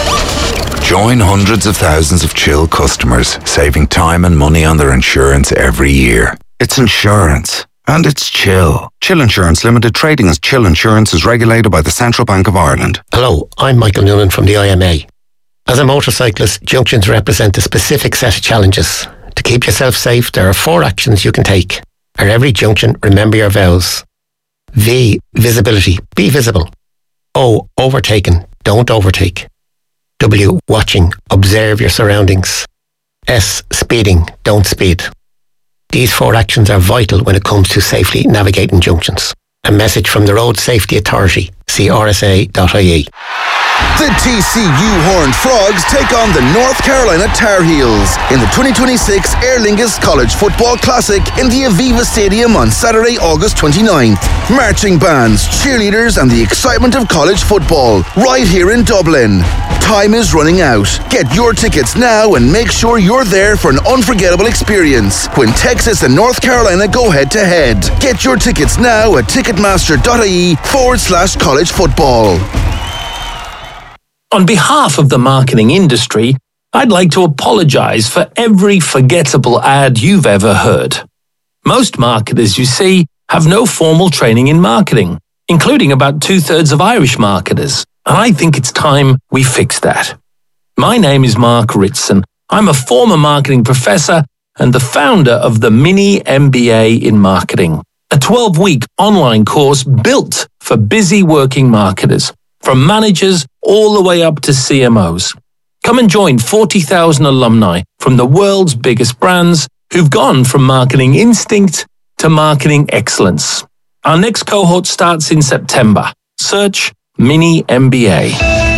Join hundreds of thousands of chill customers, saving time and money on their insurance every year. It's insurance. And it's chill. Chill Insurance Limited, trading as Chill Insurance, is regulated by the Central Bank of Ireland. Hello, I'm Michael Noonan from the I M A. As a motorcyclist, junctions represent a specific set of challenges. To keep yourself safe, there are four actions you can take. At every junction, remember your vows. V, visibility, be visible. O, overtaken, don't overtake. W, watching, observe your surroundings. S, speeding, don't speed. These four actions are vital when it comes to safely navigating junctions. A message from the Road Safety Authority, see r s a dot I E. The T C U Horned Frogs take on the North Carolina Tar Heels in the twenty twenty-six Aer Lingus College Football Classic in the Aviva Stadium on Saturday, August twenty-ninth. Marching bands, cheerleaders and the excitement of college football right here in Dublin. Time is running out. Get your tickets now and make sure you're there for an unforgettable experience when Texas and North Carolina go head to head. Get your tickets now at ticketmaster dot I E forward slash college football. On behalf of the marketing industry, I'd like to apologise for every forgettable ad you've ever heard. Most marketers, you see, have no formal training in marketing. including about two-thirds of Irish marketers. And I think it's time we fix that. My name is Mark Ritson. I'm a former marketing professor and the founder of the Mini M B A in Marketing, a twelve-week online course built for busy working marketers, from managers all the way up to C M Os. Come and join forty thousand alumni from the world's biggest brands who've gone from marketing instinct to marketing excellence. Our next cohort starts in September. Search Mini M B A.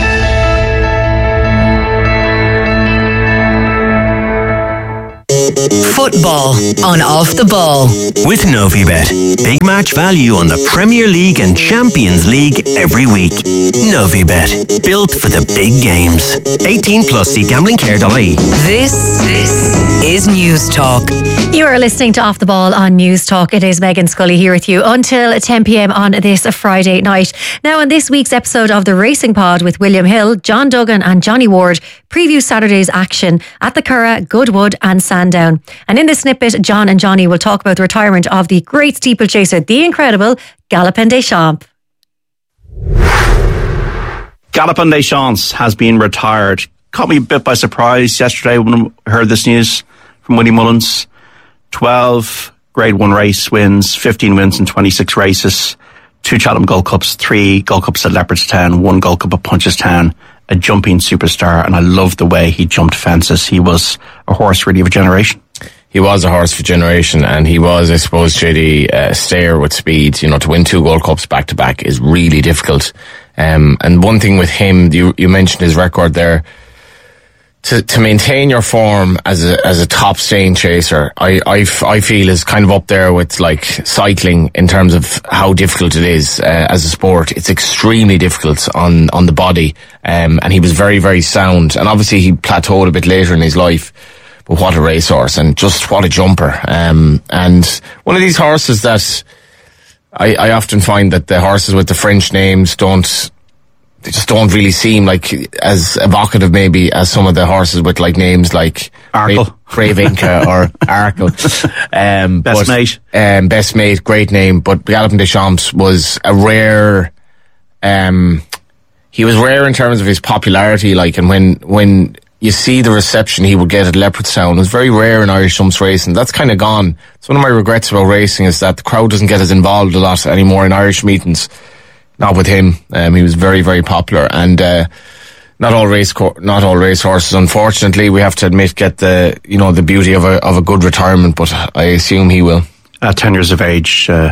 Football on Off the Ball. With Novibet. Big match value on the Premier League and Champions League every week. Novibet. Built for the big games. eighteen plus, see gambling care dot I E. This, this is News Talk. You are listening to Off the Ball on News Talk. It is Megan Scully here with you until ten p.m. on this Friday night. Now, on this week's episode of the Racing Pod with William Hill, John Duggan and Johnny Ward preview Saturday's action at the Curragh, Goodwood and Sandown. And in this snippet, John and Johnny will talk about the retirement of the great steeplechaser, the incredible Galopin Des Champs. Galopin Des Champs has been retired. Caught me a bit by surprise yesterday when I heard this news from Willie Mullins. twelve Grade one race wins, fifteen wins in twenty-six races, two Chatham Gold Cups, three Gold Cups at Leopardstown, one Gold Cup at Punchestown, a jumping superstar, and I loved the way he jumped fences. He was a horse really of a generation. He was a horse for generation, and he was, I suppose, J D, uh, stayer with speed. You know, to win two Gold Cups back to back is really difficult. Um, and one thing with him, you, you mentioned his record there. To, to maintain your form as a, as a top staying chaser, I, I, I feel is kind of up there with like cycling in terms of how difficult it is, uh, as a sport. It's extremely difficult on, on the body. Um, and he was very, very sound. And obviously he plateaued a bit later in his life. But what a racehorse, and just what a jumper. Um, and one of these horses that I, I often find that the horses with the French names don't, they just don't really seem like as evocative maybe as some of the horses with like names like Arkle, Brave Inca or Arkle. Um, Best but, Mate. Um, Best Mate, great name. But Galopin Des Champs was a rare, um, he was rare in terms of his popularity. Like, and when, when you see the reception he would get at Leopardstown, it was very rare in Irish Jumps racing. That's kind of gone. It's one of my regrets about racing is that the crowd doesn't get as involved a lot anymore in Irish meetings. Not with him. Um, he was very, very popular, and uh, not all race, co- not all race horses. Unfortunately, we have to admit, get the you know the beauty of a of a good retirement. But I assume he will. At ten years of age, uh,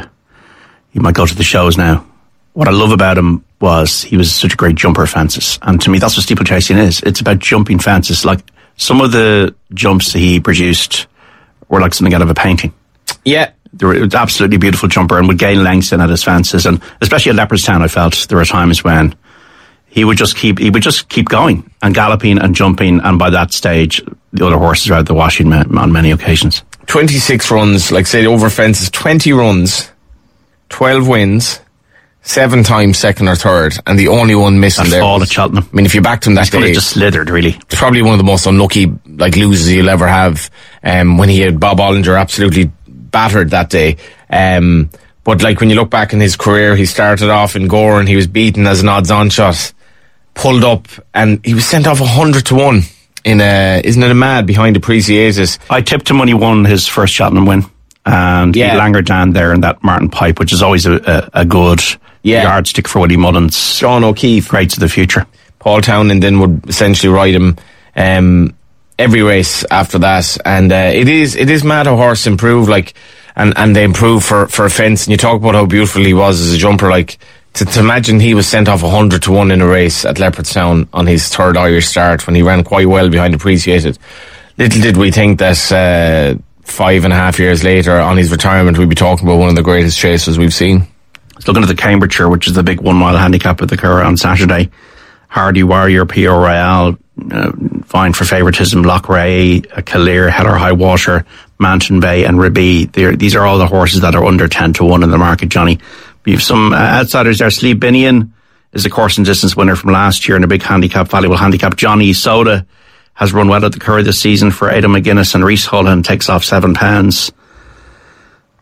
he might go to the shows now. What I love about him was he was such a great jumper of fences, and to me, that's what steeplechasing is. It's about jumping fences. Like some of the jumps that he produced were like something out of a painting. Yeah. It was absolutely beautiful jumper, and would gain lengths in at his fences, and especially at Leopardstown, I felt there were times when he would just keep he would just keep going and galloping and jumping, and by that stage, the other horses were out the washing on many occasions. Twenty-six runs, like say over fences, twenty runs, twelve wins, seven times second or third, and the only one missing that there. Fall was, at Cheltenham. I mean, if you backed him that He's day, just slithered really. It's probably one of the most unlucky like losers you'll ever have. Um, when he had Bob Ollinger absolutely battered that day. Um, but like when you look back in his career, he started off in Gore and he was beaten as an odds-on shot, pulled up, and he was sent off a hundred to one in a, isn't it a mad behind Appreciated? I tipped him when he won his first Cheltenham win, and yeah. he langered down there in that Martin Pipe, which is always a, a, a good yeah. yardstick for Willie Mullins. John O'Keefe, greats of the future. Paul Townend then would essentially ride him um, every race after that, and uh, it is it is mad how horse improve, like. And, and they improve for, for a fence. And you talk about how beautiful he was as a jumper. Like, to, to imagine he was sent off one hundred to one in a race at Leopardstown on his third Irish start when he ran quite well behind Appreciated. Little did we think that uh, five and a half years later on his retirement we'd be talking about one of the greatest chasers we've seen. Looking at the Cambridgeshire, which is the big one mile handicap at the Curragh on Saturday. Hardy Warrior, P O Royale, uh, vying for favouritism, Lochray, Callear, Heller High Water, Manton Bay and Ribby. They're, these are all the horses that are under ten to one in the market, Johnny. We have some uh, outsiders there. Sleeve Binion is a course and distance winner from last year in a big handicap, valuable handicap. Johnny Soda has run well at the Curragh this season for Aidan McGuinness, and Reese Hullen takes off seven pounds.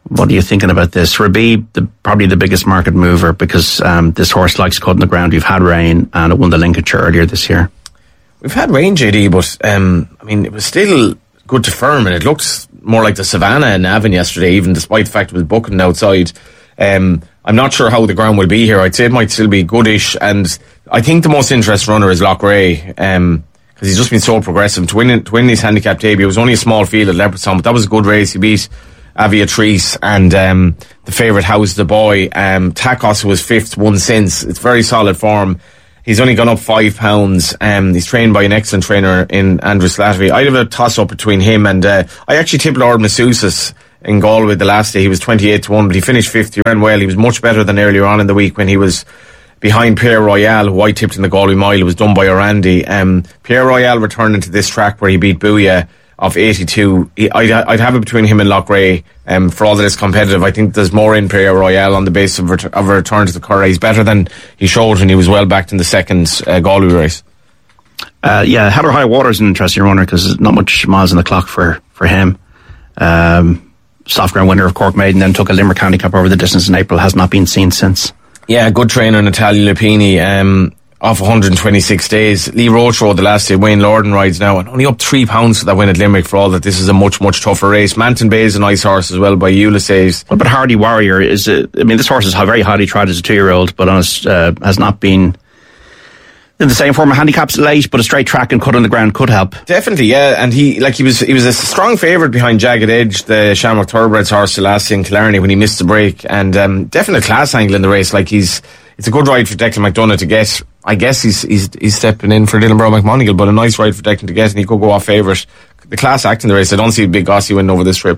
What are you thinking about this? Rabib, the, probably the biggest market mover, because um, this horse likes cutting the ground. You've had rain, and it won the Lincolnshire earlier this year. We've had rain, J D, but um, I mean, it was still good to firm, and it looked more like the Savannah in Navan yesterday, even despite the fact it was bucking outside. Um, I'm not sure how the ground will be here. I'd say it might still be goodish, and I think the most interesting runner is Loughrea, um, because he's just been so progressive. To win, to win his handicap debut, it was only a small field at Leopardstown, but that was a good race. He beat Aviatrice and um, the favourite House the Boy. Um, Takos, who was fifth, won since. It's very solid form. He's only gone up five pounds. Um, he's trained by an excellent trainer in Andrew Slattery. I'd have a toss-up between him and... Uh, I actually tipped Lord Massousis in Galway the last day. He was twenty-eight to one, but he finished fifth. He ran well. He was much better than earlier on in the week when he was behind Pierre Royale, who I tipped in the Galway Mile. It was done by Orandi. Um, Pierre Royale returned into this track where he beat Booyah of eighty-two. He, I'd, I'd have it between him and Loughrea. Um, for all that it's competitive, I think there's more in Pierre Royale on the basis of, ret- of a return to the Curragh. He's better than he showed when he was well backed in the second uh, Galway race. Uh, yeah, Heather High Water is an interesting runner because there's not much miles on the clock for, for him. Um, soft ground winner of Cork Maiden, then took a Limerick handicap over the distance in April, has not been seen since. Yeah, good trainer, Natalia Lupini, um, off one hundred twenty-six days. Lee Roach rode the last day. Wayne Lorden rides now, and only up three pounds for that win at Limerick, for all that this is a much, much tougher race. Manton Bay is a nice horse as well by Ulysses. What about Hardy Warrior? Is a, I mean, this horse is very highly tried as a two-year-old, but honest, uh, has not been in the same form of handicaps late, but a straight track and cut on the ground could help. Definitely, yeah. And he, like, he was, he was a strong favourite behind Jagged Edge, the Shamrock Thoroughbreds horse, the last in Killarney when he missed the break, and um, definitely a class angle in the race. Like, he's, it's a good ride for Declan McDonough to get. I guess he's he's he's stepping in for Dylan Brown McMonigal, but a nice ride for Declan to get, and he could go off favourite. The class act in the race. I don't see a big Gossie winning over this trip.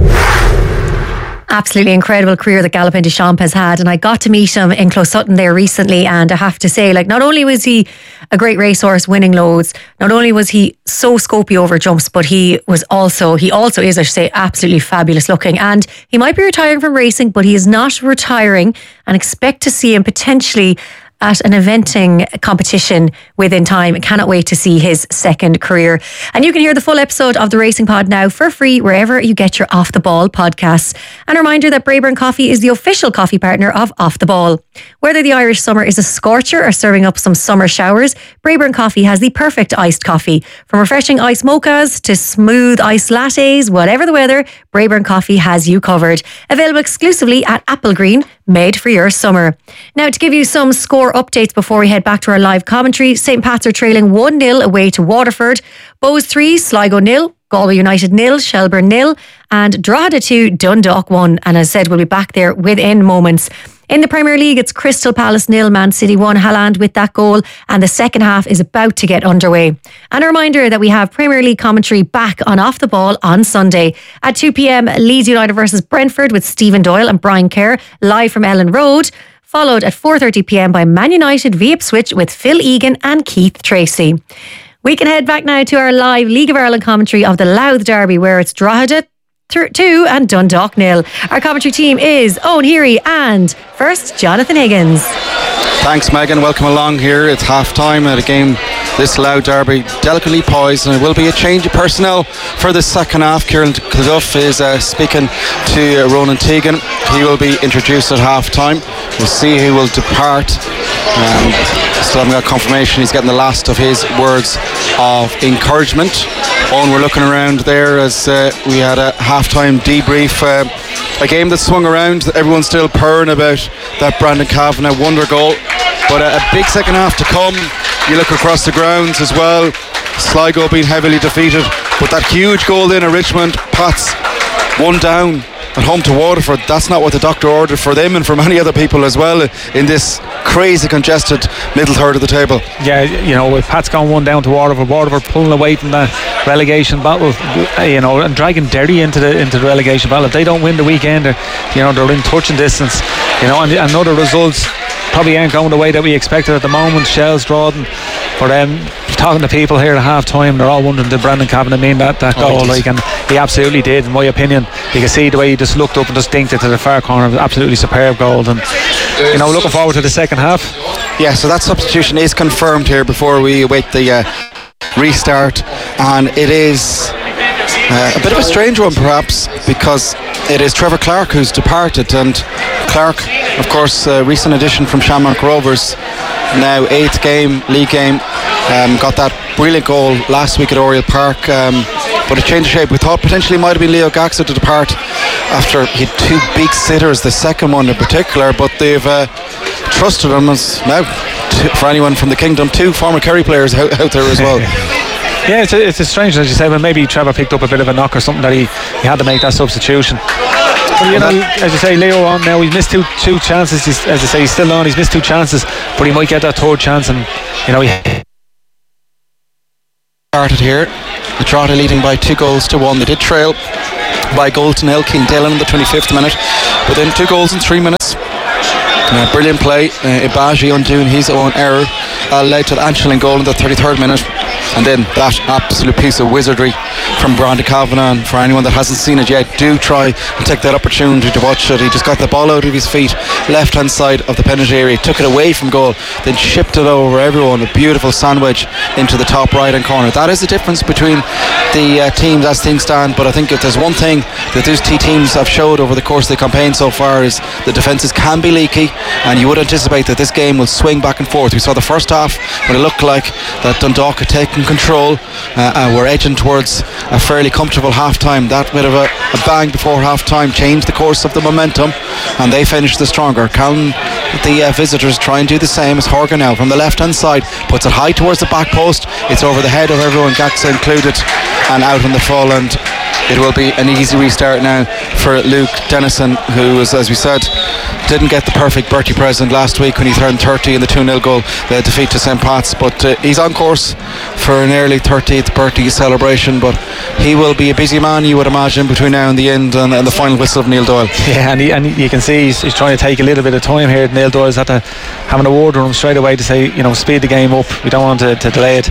Absolutely incredible career that Galopin Des Champs has had, and I got to meet him in Close Sutton there recently, and I have to say, like, not only was he a great racehorse winning loads, not only was he so scopy over jumps, but he was also he also is, I should say, absolutely fabulous looking. And he might be retiring from racing, but he is not retiring, and expect to see him potentially at an eventing competition within time. I cannot wait to see his second career. And you can hear the full episode of the Racing Pod now for free wherever you get your Off the Ball podcasts. And a reminder that Braeburn Coffee is the official coffee partner of Off the Ball. Whether the Irish summer is a scorcher or serving up some summer showers, Braeburn Coffee has the perfect iced coffee. From refreshing iced mochas to smooth iced lattes, whatever the weather, Braeburn Coffee has you covered. Available exclusively at Applegreen, made for your summer. Now, to give you some score updates before we head back to our live commentary, Saint Pat's are trailing one nil away to Waterford. Bowes three, Sligo nil, Galway United nil, Shelburne nil, and Drogheda two, Dundalk one. And as I said, we'll be back there within moments. In the Premier League, it's Crystal Palace nil, Man City one, Haaland with that goal, and the second half is about to get underway. And a reminder that we have Premier League commentary back on Off the Ball on Sunday. At two p.m, Leeds United versus Brentford with Stephen Doyle and Brian Kerr, live from Ellen Road, followed at four thirty p.m. by Man United v Ipswich with Phil Egan and Keith Tracy. We can head back now to our live League of Ireland commentary of the Louth Derby, where it's Drogheda two and Dundalk nil. Our commentary team is Owen Heary and first Jonathan Higgins. Thanks, Megan. Welcome along here. It's half time at a game, this Louth Derby, delicately poised, and it will be a change of personnel for the second half. Kieran Kilduff is uh, speaking to uh, Ronan Tegan. He will be introduced at half time. We'll see who will depart. Um, still haven't got confirmation. He's getting the last of his words of encouragement. Owen, we're looking around there as uh, we had a half-time debrief. Uh, a game that swung around. Everyone's still purring about that Brandon Kavanagh wonder goal. But a, a big second half to come. You look across the grounds as well. Sligo being heavily defeated. But that huge goal in at Richmond, Pats one down at home to Waterford. That's not what the doctor ordered for them and for many other people as well in this crazy congested middle third of the table. Yeah, you know, with Pat's gone one down to Waterford, Waterford pulling away from that relegation battle, you know, and dragging Derry into the into the relegation battle. If they don't win the weekend, you know, they're in touching distance, you know, and, and other results probably ain't going the way that we expected at the moment. Shells, Drawden, but um, talking to people here at half time, they're all wondering, did Brandon Kavanagh mean that, that goal? Oh, like, and he absolutely did, in my opinion. You can see the way he just looked up and just dinked it to the far corner. It was absolutely superb goal, and you know, looking forward to the second half. Yeah, so that substitution is confirmed here before we await the uh, restart, and it is Uh, a bit of a strange one perhaps, because it is Trevor Clark who's departed, and Clark, of course, a recent addition from Shamrock Rovers, now eighth game, league game, um, got that brilliant goal last week at Oriel Park, um, but a change of shape. We thought potentially might have been Leo Gaxo to depart after he had two big sitters, the second one in particular, but they've uh, trusted him as now, t- for anyone from the Kingdom, two former Kerry players out, out there as well. Yeah, it's a, it's a strange, as you say, but maybe Trevor picked up a bit of a knock or something that he, he had to make that substitution. But you know, as you say, Leo on now, he's missed two two chances. He's, as I say, he's still on, he's missed two chances, but he might get that third chance, and you know, he started here. The Drogheda leading by two goals to one. They did trail by goal to nil. King Dillon in the twenty-fifth minute, but then two goals in three minutes. Uh, brilliant play. Uh, Ibaji undoing his own error uh, led to the Anchelin goal in the thirty-third minute. And then that absolute piece of wizardry from Brandon Kavanagh. And for anyone that hasn't seen it yet, do try and take that opportunity to watch it. He just got the ball out of his feet, left hand side of the penalty area, took it away from goal, then shipped it over everyone, a beautiful sandwich into the top right hand corner. That is the difference between the uh, teams as things stand. But I think if there's one thing that these two teams have showed over the course of the campaign so far, is the defences can be leaky, and you would anticipate that this game will swing back and forth. We saw the first half when it looked like that Dundalk had taken control, uh, and were edging towards a fairly comfortable half time. That bit of a, a bang before half time changed the course of the momentum, and they finished the stronger. Can the uh, visitors try and do the same as Horgan now from the left hand side, puts it high towards the back post, it's over the head of everyone, Gaxa included, and out on the full, and it will be an easy restart now for Luke Dennison, who was, as we said, didn't get the perfect birthday present last week when he turned thirty in the two nil goal, the defeat to Saint Pat's, but uh, he's on course for an early thirtieth birthday celebration. But he will be a busy man, you would imagine, between now and the end and, and the final whistle of Neil Doyle. Yeah, and, he, and you can see he's, he's trying to take a little bit of time here. Neil Doyle's had to have an award with him straight away to say, you know, speed the game up, we don't want to, to delay it.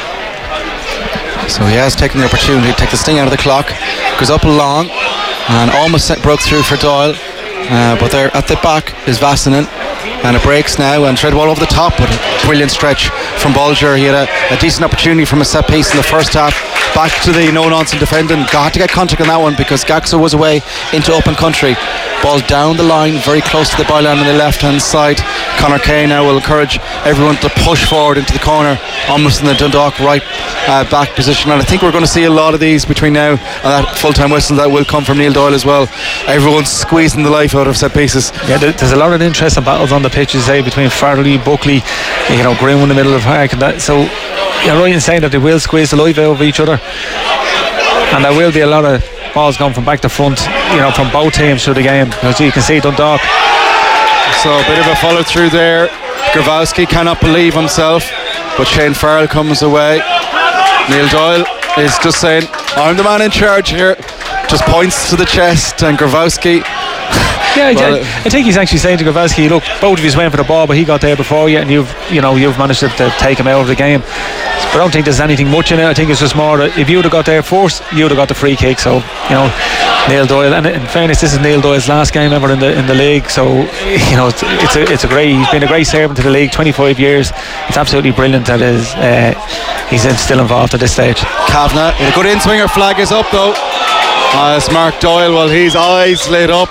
So he has taken the opportunity to take the sting out of the clock, goes up long and almost broke through for Doyle, uh, but there at the back is Vassinen, and it breaks now, and Treadwell over the top, but a brilliant stretch from Bolger. He had a, a decent opportunity from a set piece in the first half. Back to the no-nonsense defending. Got to get contact on that one because Gaxa was away into open country. Ball down the line, very close to the byline on the left-hand side. Conor Kay now will encourage everyone to push forward into the corner, almost in the Dundalk right uh, back position. And I think we're going to see a lot of these between now and that full-time whistle that will come from Neil Doyle as well. Everyone's squeezing the life out of set pieces. Yeah, there's a lot of interesting battles on the pitches, say, between Farrelly, Buckley, you know, Green in the middle of the park, and that. So you're right in saying that they will squeeze the life out of each other, and there will be a lot of balls going from back to front, you know, from both teams through the game. As you can see, Dundalk. So a bit of a follow through there. Gravowski cannot believe himself, but Shane Farrell comes away. Neil Doyle is just saying, I'm the man in charge here. Just points to the chest, and Gravowski. Yeah, well, I, I think he's actually saying to Gravowski, look, both of you went for the ball, but he got there before you, and you've, you know, you've managed to, to take him out of the game. But I don't think there's anything much in it. I think it's just more that if you would have got there first, you would have got the free kick. So, you know, Neil Doyle, and in fairness, this is Neil Doyle's last game ever in the in the league. So, you know, it's, it's a it's a great. He's been a great servant to the league, twenty-five years. It's absolutely brilliant that is uh, he's still involved at this stage. Kavanagh, a good in-swinger. Flag is up though. As Mark Doyle, well, his eyes lit up.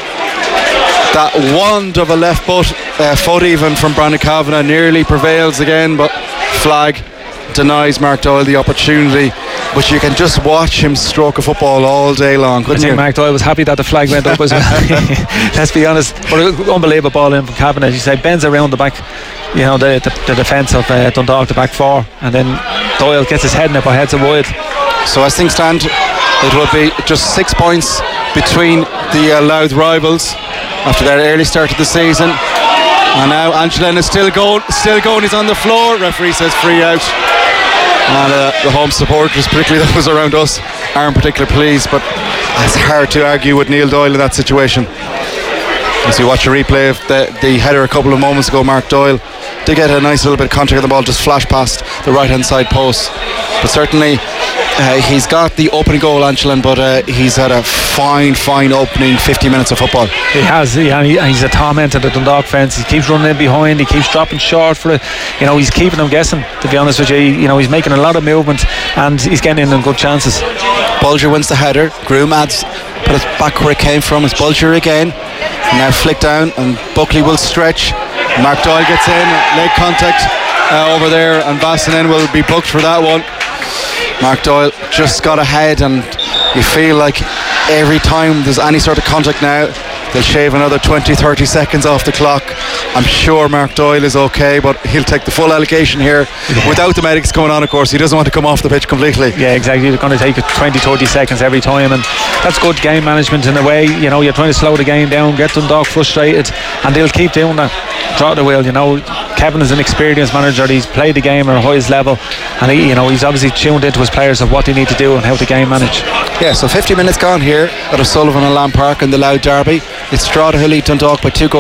That wand of a left foot, uh, foot even from Brandon Kavanagh nearly prevails again, but flag denies Mark Doyle the opportunity. But you can just watch him stroke a football all day long, couldn't I think you? Mark Doyle was happy that the flag went up as well. Let's be honest. But an unbelievable ball in from Kavanagh. As you say, bends around the back, you know, the, the, the defence of uh, Dundalk, the back four, and then Doyle gets his head in it by heads and wide. So as things stand, it will be just six points between the uh, Louth rivals after their early start of the season. And now Angelin is still going, still going. He's on the floor. Referee says free out. And uh, the home supporters, particularly those around us, aren't particularly pleased. But it's hard to argue with Neil Doyle in that situation. As you watch a replay of the, the header a couple of moments ago, Mark Doyle did get a nice little bit of contact on the ball, just flashed past the right hand side post. But certainly uh, he's got the opening goal, Angelin, but uh, he's had a fine fine opening fifty minutes of football. He has, yeah, and he, he's a torment to the Dundalk fence. He keeps running in behind, he keeps dropping short for it. You know, he's keeping them guessing, to be honest with you. You know, he's making a lot of movement and he's getting in on good chances. Bulger wins the header. Groom adds, put it back where it came from. It's Bulger again. Now flick down, and Buckley will stretch. Mark Doyle gets in, leg contact uh, over there, and Vasanen will be booked for that one. Mark Doyle just got ahead, and you feel like every time there's any sort of contact now, they'll shave another twenty, thirty seconds off the clock. I'm sure Mark Doyle is okay, but he'll take the full allocation here without the medics coming on, of course. He doesn't want to come off the pitch completely. Yeah, exactly. They're going to take twenty, thirty seconds every time, and that's good game management in a way. You know, you're trying to slow the game down, get Dundalk frustrated, and they'll keep doing that. Draw the wheel, you know. Kevin is an experienced manager. He's played the game at a highest level, and he, you know, he's obviously tuned into his players of what they need to do and how to game manage. Yeah, so fifty minutes gone here at O'Sullivan and Lamb Park in the Louth Derby. It's Drogheda who lead Dundalk by two goals